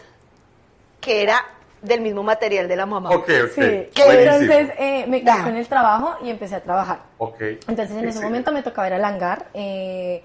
que era del mismo material de la mamá. Ok, ok. Sí, Buenísimo. entonces eh, me quedé Ya. con el trabajo y empecé a trabajar. Ok. Entonces en Sí, ese sí. momento me tocaba ir al hangar. eh,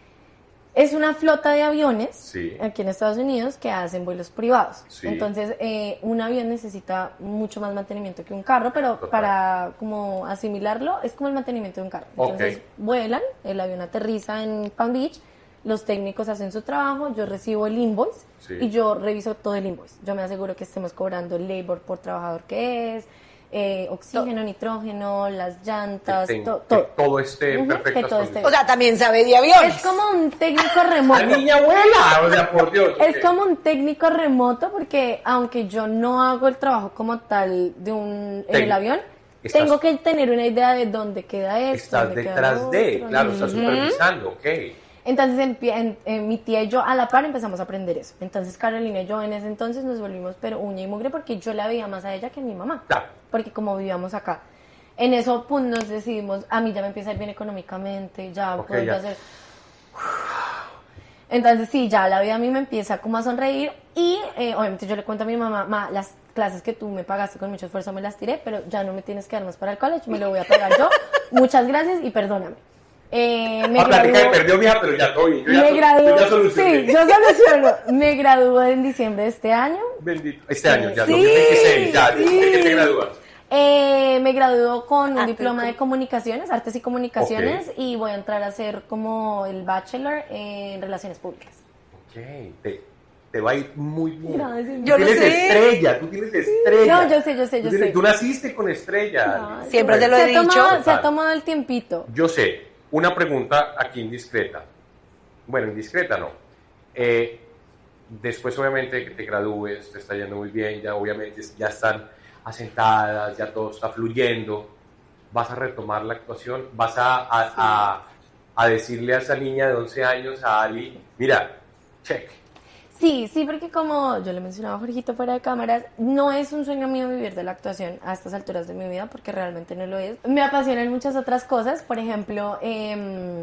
es una flota de aviones Sí. aquí en Estados Unidos que hacen vuelos privados. Sí. Entonces eh, un avión necesita mucho más mantenimiento que un carro, pero Total. para como asimilarlo es como el mantenimiento de un carro. Ok. Entonces vuelan, el avión aterriza en Palm Beach, los técnicos hacen su trabajo, yo recibo el invoice Sí. y yo reviso todo el invoice. Yo me aseguro que estemos cobrando el labor por trabajador que es, eh, oxígeno, nitrógeno, las llantas, Que ten- to- que todo. todo esté en Ujú, que perfectas todo esté- O sea, también sabe de aviones. Es como un técnico remoto. La niña abuela, o sea, por Dios. Es ok. como un técnico remoto porque aunque yo no hago el trabajo como tal de un en el Técnico. avión, Estás- tengo que tener una idea de dónde queda esto, Estás dónde queda detrás lo de, otro. claro, estás Ujú. supervisando, ok. Entonces empie- en- en mi tía y yo a la par empezamos a aprender eso. Entonces Carolina y yo en ese entonces nos volvimos pero uña y mugre porque yo la veía más a ella que a mi mamá. Claro. Porque como vivíamos acá. En eso pues nos decidimos, a mí ya me empieza a ir bien económicamente, ya Ok, puedo yo ya. hacer... Entonces sí, ya la vida a mí me empieza como a sonreír y eh, obviamente yo le cuento a mi mamá, ma, las clases que tú me pagaste con mucho esfuerzo me las tiré, pero ya no me tienes que dar más para el college, me lo voy a pagar yo. Muchas gracias y perdóname. Eh, me La plática graduó- me perdió, mija, pero ya todo bien. Yo ya, me sol- graduó, yo ya solucioné. sí, yo soluciono. Me graduó en diciembre de este año. Bendito. Este año, ya, Sí, dos mil veintiséis, ya, sí. ¿de qué te gradúas? Eh, me graduó con un Ah, diploma pero de comunicaciones, artes y comunicaciones, y voy a entrar a hacer como el bachelor en relaciones públicas. Ok, te, te va a ir muy bien. Gracias. Tú Yo lo tienes sé. estrella, tú tienes estrella. No, yo sé, yo sé, Tú yo tienes- sé. Tú naciste con estrella. Ay, Siempre se te lo he ha dicho. tomado- se ha Total. tomado el tiempito. Yo sé, una pregunta aquí indiscreta. Bueno, indiscreta no. Eh, después, obviamente, que te gradúes, te está yendo muy bien, ya obviamente ya están asentadas, ya todo está fluyendo. ¿Vas a retomar la actuación? ¿Vas a, a, a, a decirle a esa niña de once años, a Ali, mira, check? Sí, sí, porque como yo le mencionaba a Jorgito fuera de cámaras, no es un sueño mío vivir de la actuación a estas alturas de mi vida, porque realmente no lo es. Me apasionan muchas otras cosas, por ejemplo, eh,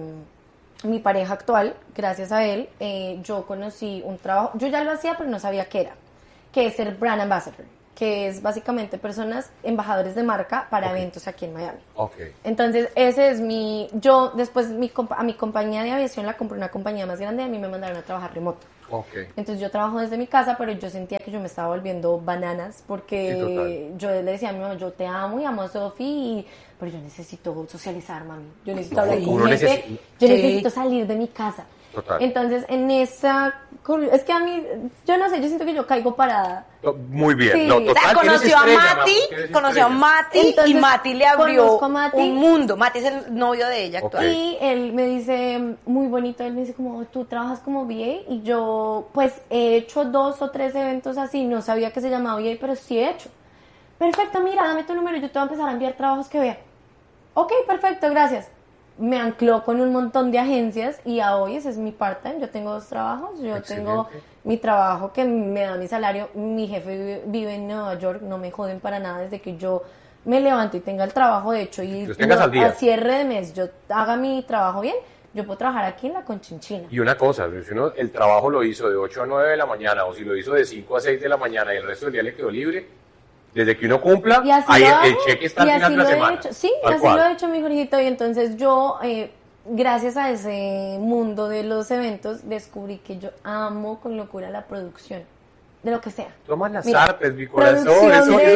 mi pareja actual, gracias a él, eh, yo conocí un trabajo, yo ya lo hacía, pero no sabía qué era, que es ser brand ambassador, que es básicamente personas, embajadores de marca para okay. eventos aquí en Miami. Okay. Entonces, ese es mi, yo después mi, a mi compañía de aviación la compré una compañía más grande y a mí me mandaron a trabajar remoto. Okay. Entonces yo trabajo desde mi casa, pero yo sentía que yo me estaba volviendo bananas porque sí, yo le decía a mi mamá, yo te amo y amo a Sofi, y, pero yo necesito socializar, mami. Yo necesito no, hablar con gente, necesi- yo sí. necesito salir de mi casa. Total. Entonces, en esa... Es que a mí, yo no sé, yo siento que yo caigo parada. Muy bien. Sí. No, total, o sea, conoció a estrella, Mati, vamos, conoció a Mati Entonces, y Mati le abrió Mati, un mundo. Mati es el novio de ella actual. Okay. Y él me dice, muy bonito, él me dice como, tú trabajas como V A, y yo pues he hecho dos o tres eventos así, no sabía que se llamaba V A, pero sí he hecho. Perfecto, mira, dame tu número, yo te voy a empezar a enviar trabajos que vea. Ok, perfecto, gracias. Me ancló con un montón de agencias y a hoy ese es mi part-time. Yo tengo dos trabajos. Yo Excelente. tengo mi trabajo que me da mi salario. Mi jefe vive, vive en Nueva York, no me joden para nada desde que yo me levanto y tenga el trabajo hecho y no, a cierre de mes yo haga mi trabajo bien, yo puedo trabajar aquí en la Conchinchina. Y una cosa, si uno el trabajo lo hizo de ocho a nueve de la mañana o si lo hizo de cinco a seis de la mañana y el resto del día le quedó libre, desde que uno cumpla, ahí el cheque está al final de la semana. Hecho. Sí, Tal así cual. lo he hecho mi Jorgito, y entonces yo, eh, gracias a ese mundo de los eventos, descubrí que yo amo con locura la producción, de lo que sea. Toma las Mira, artes, mi corazón, eso de...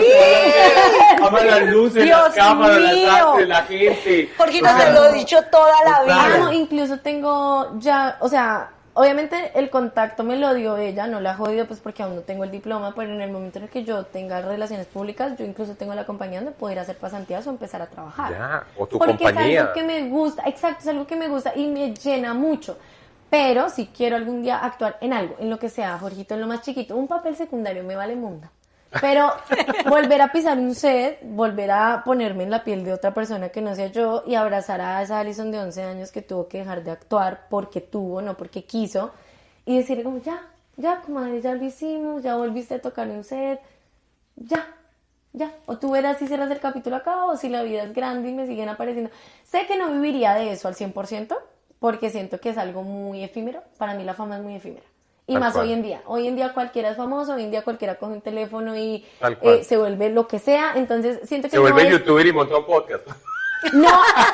eso ama las luces, Dios las cámaras, mío. las artes, la gente. Jorgito se lo he dicho toda la vida. Amo, incluso tengo ya, o sea... Obviamente el contacto me lo dio ella, no la ha jodido pues porque aún no tengo el diploma, pero en el momento en el que yo tenga relaciones públicas, yo incluso tengo la compañía donde puedo ir a hacer pasantías o empezar a trabajar. Ya, o tu porque compañía. es algo que me gusta, exacto, es algo que me gusta y me llena mucho. Pero si quiero algún día actuar en algo, en lo que sea, Jorgito, en lo más chiquito, un papel secundario me vale mundo. Pero volver a pisar un set, volver a ponerme en la piel de otra persona que no sea yo y abrazar a esa Alison de once años que tuvo que dejar de actuar porque tuvo, no porque quiso, y decirle como, ya, ya, comadre, ya lo hicimos, ya volviste a tocar un set, ya, ya. O tú verás si cierras el capítulo acá o si la vida es grande y me siguen apareciendo. Sé que no viviría de eso al cien por ciento porque siento que es algo muy efímero. Para mí la fama es muy efímera. Y Tal más cual. hoy en día. Hoy en día cualquiera es famoso, hoy en día cualquiera coge un teléfono y eh, se vuelve lo que sea. Entonces siento que Se no vuelve es... youtuber y monta un podcast. No,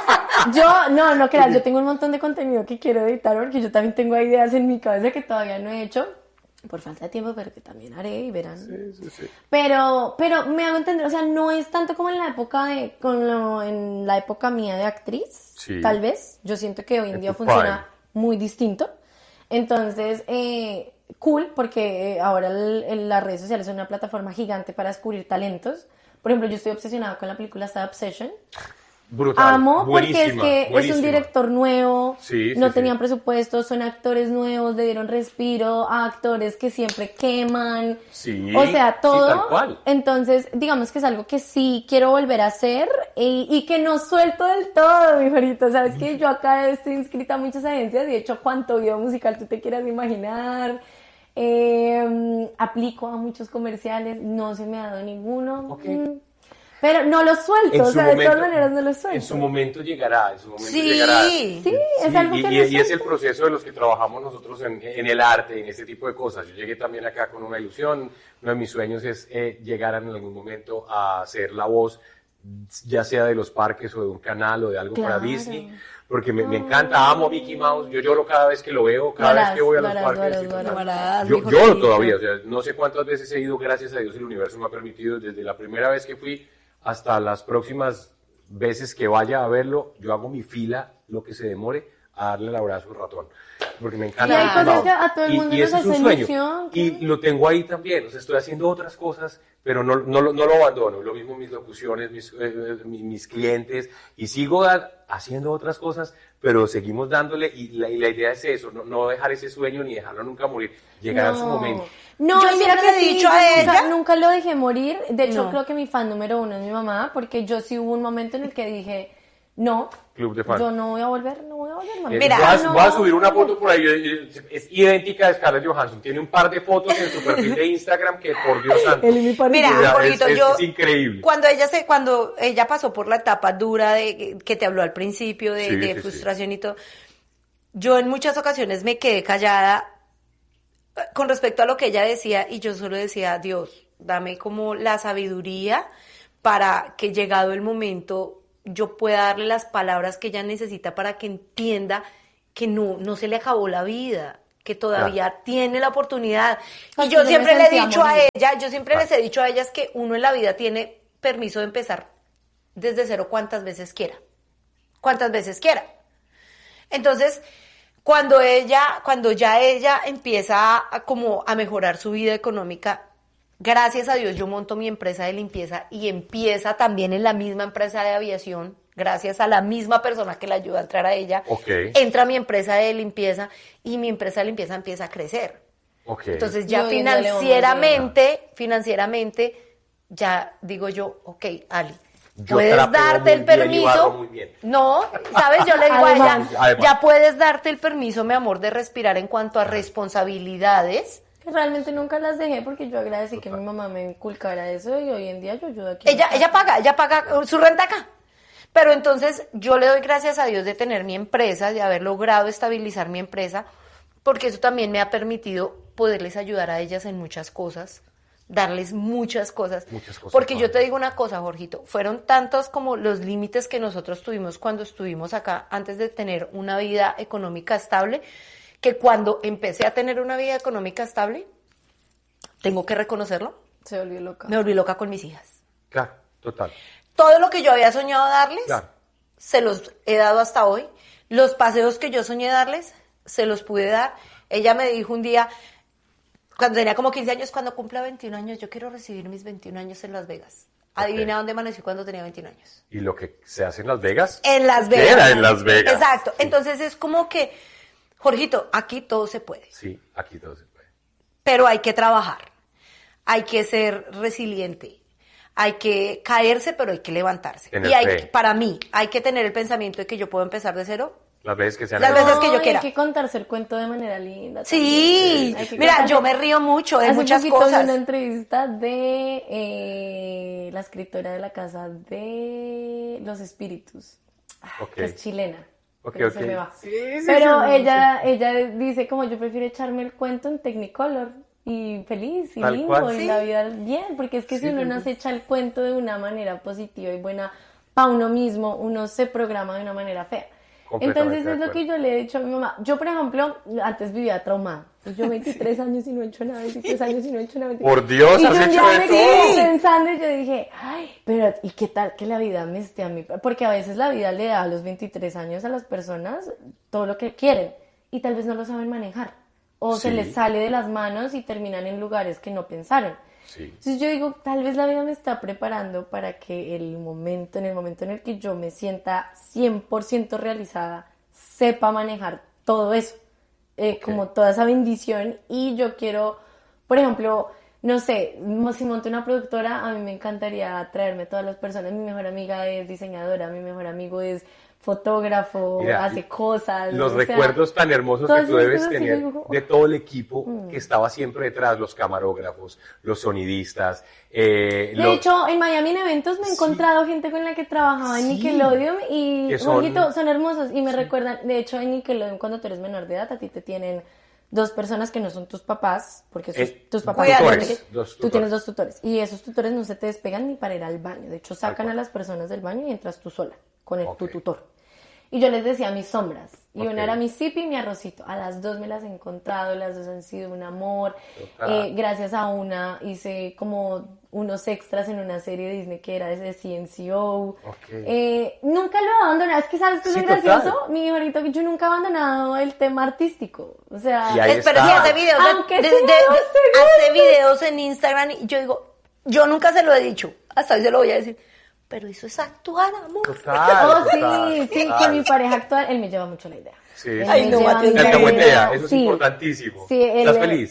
yo, no, no creas, yo tengo un montón de contenido que quiero editar porque yo también tengo ideas en mi cabeza que todavía no he hecho. Por falta de tiempo, pero que también haré y verán. Sí, sí, sí. Pero, pero me hago entender, o sea, no es tanto como en la época de, con lo, en la época mía de actriz, sí. tal vez. Yo siento que hoy en, en día funciona prime. muy distinto. Entonces, eh, cool, porque ahora el, el, las redes sociales son una plataforma gigante para descubrir talentos. Por ejemplo, yo estoy obsesionada con la película Star Obsession. Brutal. Amo porque es que buenísima. Es un director nuevo, sí, no sí, tenían sí. presupuesto, son actores nuevos, le dieron respiro a actores que siempre queman, sí, o sea, todo. Sí, tal cual. Entonces, digamos que es algo que sí quiero volver a hacer y, y que no suelto del todo, mi Jorito. Sabes que yo acá estoy inscrita a muchas agencias y he hecho cuánto video musical tú te quieras imaginar. Eh, aplico a muchos comerciales, no se me ha dado ninguno. Okay. Mm. Pero no lo suelto, o sea, momento, de todas maneras no lo suelto. En su momento llegará, en su momento sí, llegará. Sí, sí, es algo que y, no y, suelto. y es el proceso de los que trabajamos nosotros en, en el arte, en este tipo de cosas. Yo llegué también acá con una ilusión. Uno de mis sueños es eh, llegar en algún momento a ser la voz, ya sea de los parques o de un canal o de algo claro. para Disney. Porque me, me encanta, amo a Mickey Mouse, yo lloro cada vez que lo veo, cada harás, vez que voy a los harás, parques. harás, harás, harás, yo lloro todavía, o sea, no sé cuántas veces he ido, gracias a Dios el universo me ha permitido, desde la primera vez que fui hasta las próximas veces que vaya a verlo, yo hago mi fila, lo que se demore, a darle el abrazo al ratón. Porque me encanta. Y hay cosas que a todo el mundo y, y nos ese es hace un sueño. ilusión. ¿Qué? Y lo tengo ahí también, o sea, estoy haciendo otras cosas, pero no, no, no lo abandono. Lo mismo mis locuciones, mis, eh, mis, mis clientes, y sigo da, haciendo otras cosas, pero seguimos dándole, y la, y la idea es eso, no, no dejar ese sueño ni dejarlo nunca morir, llegará no. su momento. No, yo mira siempre que le he sí, dicho a nunca, ella. Nunca lo dejé morir. De hecho, No. creo que mi fan número uno es mi mamá, porque yo sí hubo un momento en el que dije, No, Club de fans. yo no voy a volver, no voy a volver, mami. Eh, Mira, voy, a, no, voy a subir una foto por ahí, es, es idéntica de Scarlett Johansson, tiene un par de fotos en su perfil de Instagram que por Dios santo. Él me parece- Mira, O sea, Jorgito, es, es- yo es increíble. cuando ella se, cuando ella pasó por la etapa dura de que te habló al principio de, Sí, de sí, sí. frustración y todo, yo en muchas ocasiones me quedé callada eh, con respecto a lo que ella decía y yo solo decía, Dios, dame como la sabiduría para que llegado el momento yo pueda darle las palabras que ella necesita para que entienda que no, no se le acabó la vida, que todavía tiene la oportunidad. Y Ay, yo yo me siempre le he sentía dicho a morir. ella, yo siempre Ah. les he dicho a ellas que uno en la vida tiene permiso de empezar desde cero cuantas veces quiera, cuantas veces quiera. Entonces, cuando ella, cuando ya ella empieza a, como a mejorar su vida económica, gracias a Dios yo monto mi empresa de limpieza y empieza también en la misma empresa de aviación, gracias a la misma persona que la ayuda a entrar a ella, Ok. entra mi empresa de limpieza y mi empresa de limpieza empieza a crecer. Ok. Entonces Y ya hoy en día le vamos financieramente, financieramente, ya digo yo, ok, Ali, Yo puedes trapeo darte el muy bien y barro permiso. muy bien. No, sabes, yo le digo a ella, Además. Además. ya puedes darte el permiso, mi amor, de respirar en cuanto a responsabilidades. Que realmente nunca las dejé porque yo agradecí que mi mamá me inculcara eso y hoy en día yo ayudo aquí. Ella, ella paga, ella paga su renta acá. Pero entonces yo le doy gracias a Dios de tener mi empresa, de haber logrado estabilizar mi empresa, porque eso también me ha permitido poderles ayudar a ellas en muchas cosas, darles muchas cosas. Muchas cosas, Porque yo Juan. te digo una cosa, Jorgito, fueron tantos como los límites que nosotros tuvimos cuando estuvimos acá antes de tener una vida económica estable, que cuando empecé a tener una vida económica estable, tengo que reconocerlo, Se volvió loca. me volví loca con mis hijas. Claro, total. Todo lo que yo había soñado darles, Claro. se los he dado hasta hoy. Los paseos que yo soñé darles, se los pude dar. Ella me dijo un día, cuando tenía como quince años, cuando cumpla veintiún años, yo quiero recibir mis veintiún años en Las Vegas. Adivina Ok. dónde amanecí cuando tenía veintiún años. ¿Y lo que se hace en Las Vegas? En Las Vegas. Queda en Las Vegas. Exacto. Entonces es como que, Jorgito, aquí todo se puede. Sí, aquí todo se puede. Pero hay que trabajar, hay que ser resiliente, hay que caerse, pero hay que levantarse. Tener y hay, fe. para mí, hay que tener el pensamiento de que yo puedo empezar de cero. Las veces que sean Las en- veces que yo y quiera. Hay que contarse el cuento de manera linda. Sí, también. Hay que mira, contarse- yo me río mucho de Hace muchas poquito vi cosas. una entrevista de eh, la escritora de la Casa de los Espíritus, ah, Ok. que es chilena. Ok, pero ok. se me va. Sí, sí, Pero sí, ella, ella dice como yo prefiero echarme el cuento en Technicolor y feliz y Tal lindo cual. y Sí. la vida bien, porque es que Sí, si uno sí, no sí. se echa el cuento de una manera positiva y buena para uno mismo, uno se programa de una manera fea. Completamente Entonces de es lo acuerdo. que yo le he dicho a mi mamá. Yo, por ejemplo, antes vivía traumada. Pues yo veintitrés años y no he hecho nada, veintitrés años y no he hecho nada. Por Dios, y has yo hecho ya de me todo. quedé pensando y yo dije, ay, pero ¿y qué tal que la vida me esté a mí? Porque a veces la vida le da a los veintitrés años a las personas todo lo que quieren y tal vez no lo saben manejar. O se Sí. les sale de las manos y terminan en lugares que no pensaron. Sí. Entonces yo digo, tal vez la vida me está preparando para que el momento, en el momento en el que yo me sienta cien por ciento realizada, sepa manejar todo eso, eh, Ok. como toda esa bendición. Y yo quiero, por ejemplo, no sé, mo- si monto una productora, a mí me encantaría traerme todas las personas. Mi mejor amiga es diseñadora, mi mejor amigo es fotógrafo, Mira, hace cosas. Los o sea, recuerdos tan hermosos que todas tú esas debes cosas que tener yo digo, de todo el equipo que estaba siempre detrás, los camarógrafos, los sonidistas. Eh, De los- hecho, en Miami en eventos me he Sí. encontrado gente con la que trabajaba en Sí. Nickelodeon y Que son- Jorgito, son hermosos y me recuerdan, de hecho en Nickelodeon cuando tú eres menor de edad a ti te tienen dos personas que no son tus papás, porque sus- Eh, tus papás tutores, saben que- dos tú tutores. tienes dos tutores y esos tutores no se te despegan ni para ir al baño, de hecho sacan a las personas del baño y entras tú sola con el, tu Ok. tutor. Y yo les decía mis sombras. Y Ok. una era mi Zipi y mi Arrocito. A las dos me las he encontrado, las dos han sido un amor. Total. Eh, gracias a una hice como unos extras en una serie de Disney que era de C N C O. Ok. Eh, nunca lo he abandonado. Es que, ¿sabes qué es Sí, lo total. gracioso? Mi hijito, que yo nunca he abandonado el tema artístico. O sea, Y ahí Es- pero está. sí hace videos, de- Aunque de- sea de- dos de- hace videos en Instagram y yo digo, yo nunca se lo he dicho, hasta hoy se lo voy a decir, pero eso es actuar, amor. Total, Oh, total, sí, sí, total. con mi pareja actual, él me lleva mucho la idea. Sí, Él sí. Ay, me no, lleva Mati, mucho te la alcahuetea, idea. eso es Sí. importantísimo. Sí, él- ¿Estás feliz?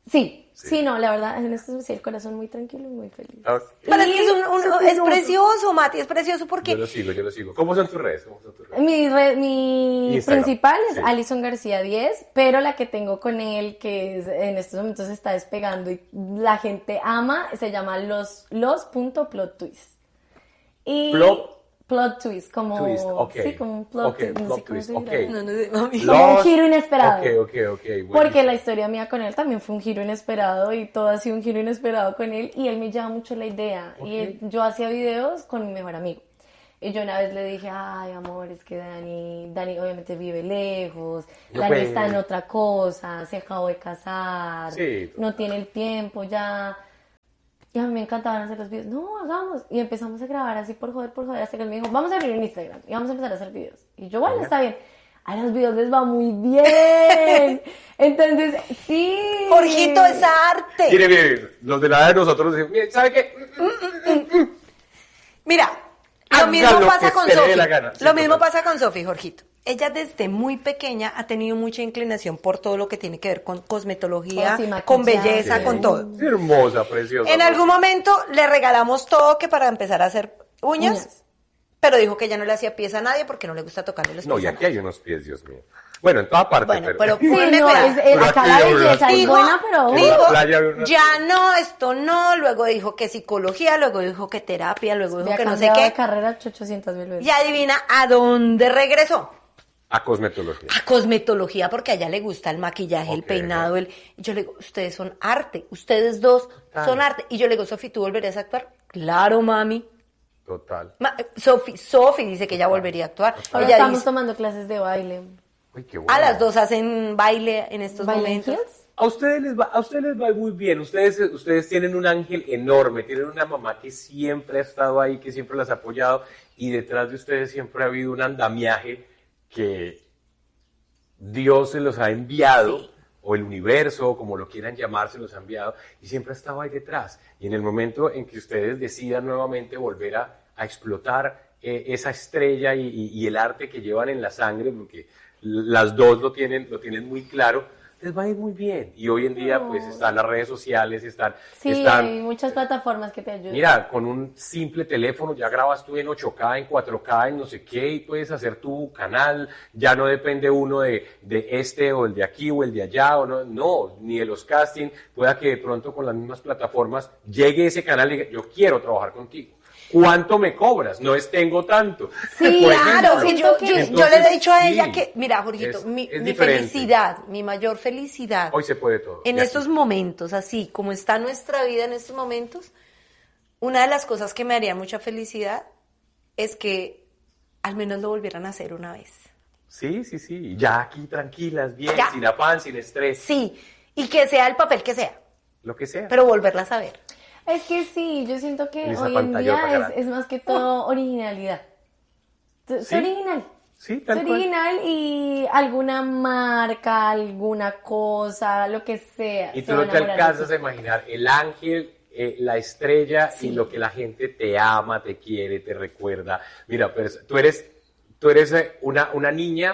Sí, sí, sí, no, la verdad, en esto sí, el corazón muy tranquilo y muy feliz. Okay. Pero es que es, un, un, es precioso, Mati, es precioso porque... Yo lo sigo, yo lo sigo. ¿Cómo son tus redes? ¿Cómo son tus redes? Mi, red, mi Instagram. principal es Sí. Alison García diez, pero la que tengo con él, que es, en estos momentos se está despegando y la gente ama, se llama los, los punto plot twist. Y Plot- plot twist, como, Twist, ok. sí, como un plot, Ok, twist, no plot sé cómo twist, se dirá. ok. No, no sé, mami. Como un Los- giro inesperado. Ok, ok, ok. Porque buenísimo. la historia mía con él también fue un giro inesperado y todo ha sido un giro inesperado con él y él me llama mucho la idea. Ok. Y él- yo hacía videos con mi mejor amigo. Y yo una vez le dije, ay, amor, es que Dani, Dani obviamente vive lejos, No Dani puede. está en otra cosa, se acabó de casar, Sí. no tiene el tiempo ya. Y a mí me encantaban hacer los videos. No, hagamos. Y empezamos a grabar así por joder, por joder, hasta que él me dijo, vamos a abrir un Instagram y vamos a empezar a hacer videos. Y yo, bueno, Mira. está bien. A los videos les va muy bien. Entonces, sí. Jorgito, es arte. Mire, mire, los de la edad de nosotros decimos, mire, ¿sabe qué? Mira, Haga lo mismo lo pasa que con se le dé Sofi. la gana. Sí, Lo mismo total. pasa con Sofi, Jorgito. Ella desde muy pequeña ha tenido mucha inclinación por todo lo que tiene que ver con cosmetología, Oh, sí, con maquillaje. belleza, Sí. con todo. Hermosa, preciosa. En algún momento le regalamos todo que para empezar a hacer uñas, Uñas. pero dijo que ya no le hacía pies a nadie porque no le gusta tocarle los pies No, y a aquí nadie. hay unos pies, Dios mío. Bueno, en toda parte, Bueno, pero... pero- Sí, Ponle no, cuidado. es, es- Pero acá aquí la hay unas- belleza es Dijo- buena, pero... En la Dijo, playa hay unas- ya no, esto no, luego dijo que psicología, luego dijo que terapia, luego dijo Había que no sé cambiado de qué. carrera ochocientas mil veces. Y adivina a dónde regresó. A cosmetología. A cosmetología, porque a ella le gusta el maquillaje, el Ok. peinado, el... y yo le digo, ustedes son arte, ustedes dos Total. son arte. Y yo le digo, Sofi, ¿tú volverías a actuar? Claro, mami. Total. Ma- Sofi, Sofi dice que ella volvería a actuar. Ahora Ella estamos dice, tomando clases de baile. Uy, qué bueno. a las dos hacen baile en estos ¿Baile en momentos. heels? A ustedes les va, a ustedes les va muy bien. Ustedes, ustedes tienen un ángel enorme, tienen una mamá que siempre ha estado ahí, que siempre las ha apoyado, y detrás de ustedes siempre ha habido un andamiaje que Dios se los ha enviado, Sí. o el universo, o como lo quieran llamar, se los ha enviado, y siempre ha estado ahí detrás. Y en el momento en que ustedes decidan nuevamente volver a, a explotar eh, esa estrella y, y- y el arte que llevan en la sangre, porque las dos lo tienen, lo tienen muy claro, les va a ir muy bien. Y hoy en día, pues, están las redes sociales, están... Sí, están hay muchas plataformas que te ayudan. Mira, con un simple teléfono ya grabas tú en ocho K, en cuatro K, en no sé qué, y puedes hacer tu canal. Ya no depende uno de, de este o el de aquí o el de allá, o no, no, ni de los castings. Pueda que de pronto con las mismas plataformas llegue ese canal y diga, yo quiero trabajar contigo. ¿Cuánto me cobras? No es tengo tanto. Sí, Por Claro, ejemplo. y yo, yo- yo Entonces, le he dicho a sí, ella que, mira, Jorgito, es- mi, es mi diferente. felicidad, mi mayor felicidad Hoy se puede todo. en Y estos aquí. momentos, así como está nuestra vida en estos momentos, una de las cosas que me haría mucha felicidad es que al menos lo volvieran a hacer una vez. Sí, sí, sí. Ya aquí tranquilas, bien, Ya. sin afán, sin estrés, Sí, y que sea el papel que sea, lo que sea. pero volverla a saber. Es que sí, yo siento que En esa hoy en pantallota día es, grande. es más que todo originalidad. Es Sí. original. Sí, Es tal cual. original y alguna marca, alguna cosa, lo que sea. Y se tú va no a te enamorar de alcanzas ti. a imaginar el ángel, eh, la estrella y lo que la gente te ama, te quiere, te recuerda. Mira, pues, tú eres, tú eres eh, una, una niña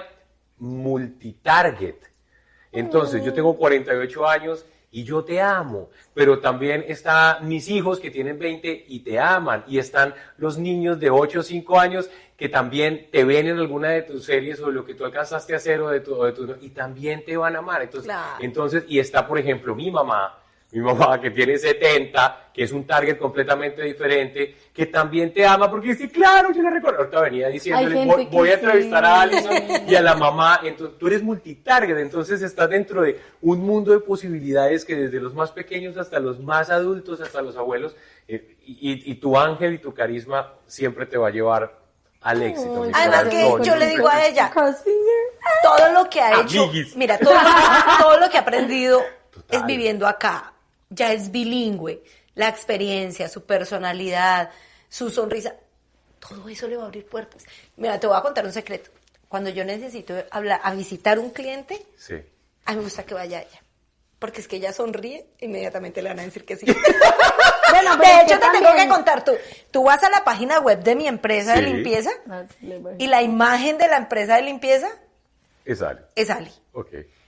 multitarget. Entonces, yo tengo cuarenta y ocho años y yo te amo, pero también están mis hijos que tienen veinte y te aman, y están los niños de ocho o cinco años que también te ven en alguna de tus series o lo que tú alcanzaste a hacer o de tu, o de tu- y también te van a amar. Entonces, Claro. entonces, y está, por ejemplo, mi mamá, mi mamá que tiene setenta, que es un target completamente diferente, que también te ama, porque dice, claro, yo la recuerdo. Ahorita venía diciéndole, gente voy, que voy a sí. entrevistar a Alison y a la mamá. Entonces, tú eres multitarget, entonces estás dentro de un mundo de posibilidades que desde los más pequeños hasta los más adultos, hasta los abuelos, eh, y, y- y tu ángel y tu carisma siempre te va a llevar al éxito. mi Además que corazón. yo le digo a ella, Crossfinger. todo lo que ha hecho, Amiguis. mira, todo, todo lo que ha aprendido Total. es viviendo acá, ya es bilingüe, la experiencia, su personalidad, su sonrisa, todo eso le va a abrir puertas. Mira, te voy a contar un secreto. Cuando yo necesito hablar, a visitar un cliente, Sí. a mí me gusta que vaya ella. Porque es que ella sonríe, inmediatamente le van a decir que sí. Bueno, pero De es hecho, que te tengo también- que contar tú. Tú vas a la página web de mi empresa de Sí. limpieza No, sí, le voy. y la imagen de la empresa de limpieza Es Ali. es Ali. Ok.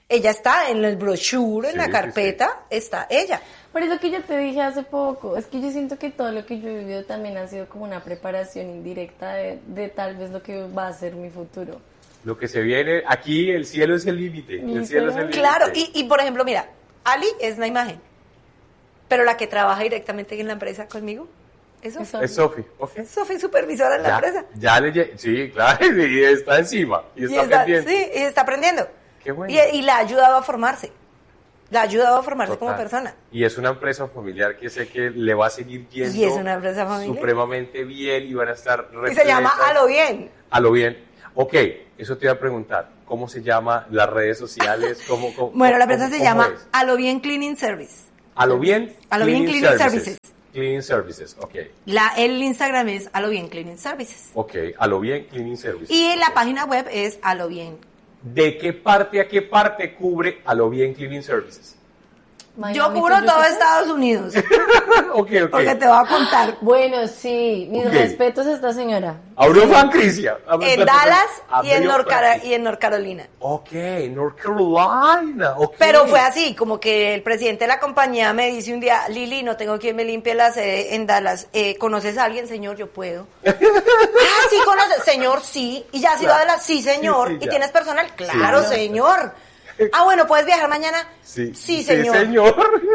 Ella está en el brochure, en Sí, la sí, carpeta, está ella. Por eso que yo te dije hace poco, es que yo siento que todo lo que yo he vivido también ha sido como una preparación indirecta de, de tal vez lo que va a ser mi futuro. Lo que se viene, aquí el cielo es el límite. El cielo es el límite. Claro, y, y por ejemplo, mira, Ali es una imagen, pero la que trabaja directamente en la empresa conmigo, eso Eso. Es Sofi, ok. Sofi, supervisora en la Ya, empresa. ya le lle- sí, claro, y está encima, y Y está, está, pendiente. sí, y está aprendiendo. Qué bueno. Y, y la ha ayudado a formarse. La ha ayudado a formarse Total. como persona. Y es una empresa familiar que sé que le va a seguir yendo Y es una empresa familiar. supremamente bien y van a estar Y se llama repletas. A lo bien. A lo bien. Ok, eso te iba a preguntar. ¿Cómo se llama las redes sociales? ¿Cómo, cómo- Bueno, la cómo- empresa se cómo llama es? A lo bien Cleaning Service. A lo bien. A lo bien Cleaning Services. Cleaning Services, ok. La, el Instagram es A lo bien Cleaning Services. Ok, a lo bien Cleaning Services. Y la página web es A lo bien. ¿De qué parte a qué parte cubre a lo bien Cleaning Services? Miami, Yo cubro ¿tú todo qué? Estados Unidos. ok, ok. Porque te voy a contar. Bueno, sí, mis Ok. respetos a esta señora. Abrió franquicia. En Dallas y en, Abrió North Cara- franquicia. y en North Carolina. Ok, North Carolina. ok. Pero fue así, como que el presidente de la compañía me dice un día, Lili, no tengo quien me limpie la sede en Dallas. Eh, ¿Conoces a alguien, señor? Yo puedo. ah, sí, conoces. Señor, sí. ¿Y ya has ido a Claro. Dallas? Sí, señor. Sí, sí, ¿Y ya. tienes personal? Claro, ya. señor. Ah, bueno, ¿puedes viajar mañana? Sí, Sí, señor. Sí, señor.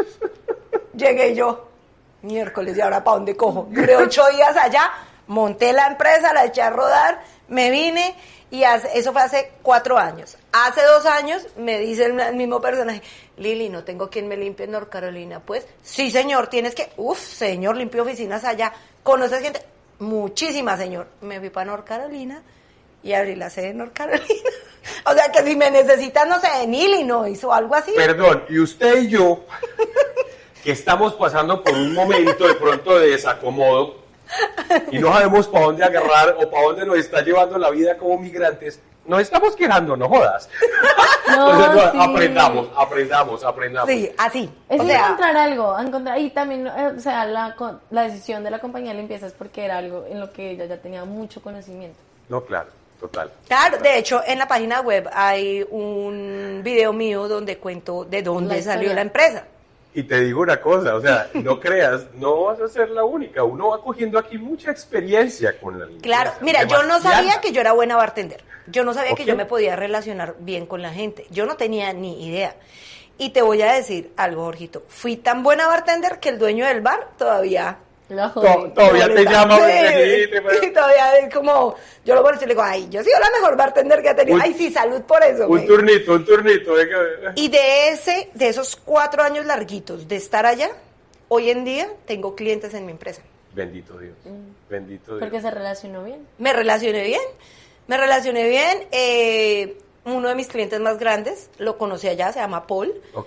Llegué yo, miércoles, ¿y ahora para dónde cojo? Duré ocho días allá, monté la empresa, la eché a rodar, me vine y hace- eso fue hace cuatro años. Hace dos años me dice el, el mismo personaje, Lili, no tengo quien me limpie en North Carolina. Pues, sí, señor, tienes que, uf, señor, limpio oficinas allá. ¿Conoces gente? Muchísima, señor. Me fui para North Carolina y abrí la sede en North Carolina. O sea que si me necesitan, no sé, en Illinois o algo así. Perdón, y usted y yo, que estamos pasando por un momento de pronto de desacomodo y no sabemos para dónde agarrar o para dónde nos está llevando la vida como migrantes, nos estamos quejando, no jodas. No, O sea, no, sí. aprendamos, aprendamos, aprendamos. Sí, así. Es o sea, encontrar algo, encontrar, y también, eh, o sea, la, co- la decisión de la compañía de limpieza es porque era algo en lo que ella ya tenía mucho conocimiento. No, claro, total. claro, de hecho, en la página web hay un video mío donde cuento de dónde La salió historia. la empresa. Y te digo una cosa, o sea, no creas, no vas a ser la única. Uno va cogiendo aquí mucha experiencia con la limpieza. Claro, mira, yo no demasiada. sabía que yo era buena bartender. Yo no sabía que Ok. yo me podía relacionar bien con la gente. Yo no tenía ni idea. Y te voy a decir algo, Jorgito. Fui tan buena bartender que el dueño del bar todavía... La To- jodí. todavía te llama, Sí, venite, pero- y todavía es como... Yo lo conozco y le digo, ay, yo soy la mejor bartender que ha tenido. Un- Ay, sí, salud por eso. Un güey. turnito, un turnito. venga. Y de ese, de esos cuatro años larguitos de estar allá, hoy en día tengo clientes en mi empresa. Bendito Dios, bendito Dios. Porque se relacionó bien. Me relacioné bien, me relacioné bien. eh, uno de mis clientes más grandes, lo conocí allá, se llama Paul, Ok,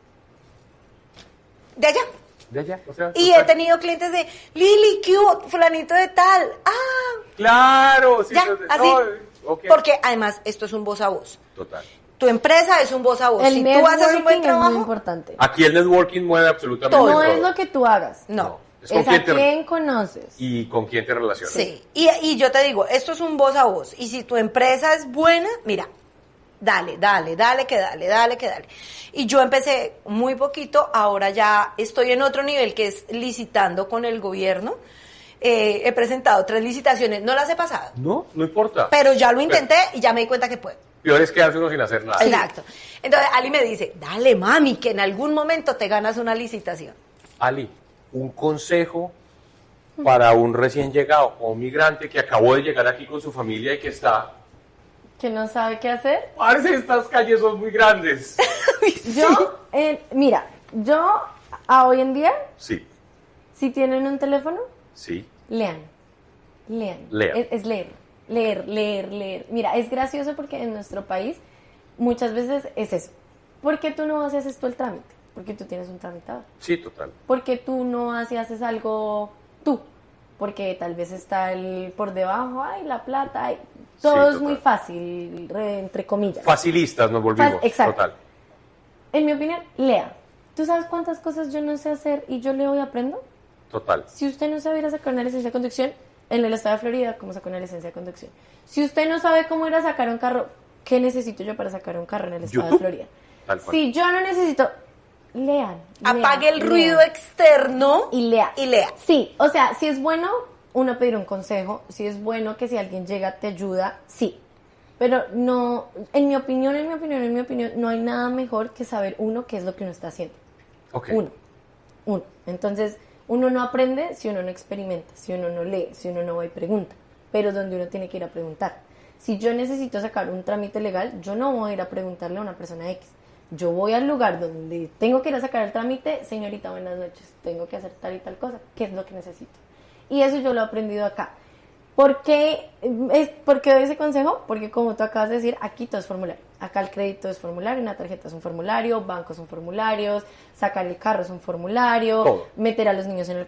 de allá. de allá, o sea. Y he total. tenido clientes de, Lili, ¿qué hubo? Fulanito de tal. Ah, Claro, sí, ya, entonces, así. no, ok. Porque además esto es un voz a voz. Total. Tu empresa es un voz a voz. El Si tú haces un buen networking es muy trabajo, importante. Aquí el networking mueve absolutamente Todo. No todo. es lo que tú hagas. no. Es con Es a quién te- quién conoces. y con quién te relacionas. Sí, y, y yo te digo, esto es un voz a voz. Y si tu empresa es buena, mira, dale, dale, dale, que dale, dale, que dale. Y yo empecé muy poquito, ahora ya estoy en otro nivel que es licitando con el gobierno. Eh, he presentado tres licitaciones, no las he pasado, No, no importa. pero ya lo intenté y ya me di cuenta que puedo. Peor es quedarse uno sin hacer nada. Exacto. Entonces Ali me dice, dale mami, que en algún momento te ganas una licitación. Ali, un consejo para un recién llegado o un migrante que acabó de llegar aquí con su familia y que está... Que no sabe qué hacer. Parece estas calles son muy grandes. Yo, eh, mira, yo a hoy en día, Sí, si tienen un teléfono, sí. lean. Lean. Lean. Es, es leer. Leer, leer, leer. Mira, es gracioso porque en nuestro país muchas veces es eso. ¿Por qué tú no haces esto el trámite? Porque tú tienes un tramitador. Sí, total. Porque tú no haces, haces algo tú. Porque tal vez está el por debajo, ay, la plata, ay. Todo Sí, es total. muy fácil, re- entre comillas. Facilistas nos volvimos. Fa- exacto. Total. En mi opinión, lea. ¿Tú sabes cuántas cosas yo no sé hacer y yo leo y aprendo? Total. Si usted no sabe ir a sacar una licencia de conducción, en el estado de Florida, ¿cómo sacar una licencia de conducción? Si usted no sabe cómo ir a sacar un carro, ¿qué necesito yo para sacar un carro en el estado YouTube. de Florida? tal cual. Si yo no necesito, lean. Apague lean, el ruido lean. externo Y lea. y lea. Sí, o sea, si es bueno uno pedir un consejo, si es bueno que si alguien llega te ayuda, sí. Pero no, en mi opinión, en mi opinión, en mi opinión, no hay nada mejor que saber uno qué es lo que uno está haciendo. Okay. Uno, uno. Entonces, uno no aprende si uno no experimenta, si uno no lee, si uno no va y pregunta, pero donde uno tiene que ir a preguntar. Si yo necesito sacar un trámite legal, yo no voy a ir a preguntarle a una persona X. Yo voy al lugar donde tengo que ir a sacar el trámite, señorita, buenas noches, tengo que hacer tal y tal cosa, ¿qué es lo que necesito? Y eso yo lo he aprendido acá. ¿Por qué, es, ¿Por qué doy ese consejo? Porque como tú acabas de decir, aquí todo es formulario. Acá el crédito es formulario, una tarjeta es un formulario, bancos son formularios, sacar el carro es un formulario, todo. meter a los niños en el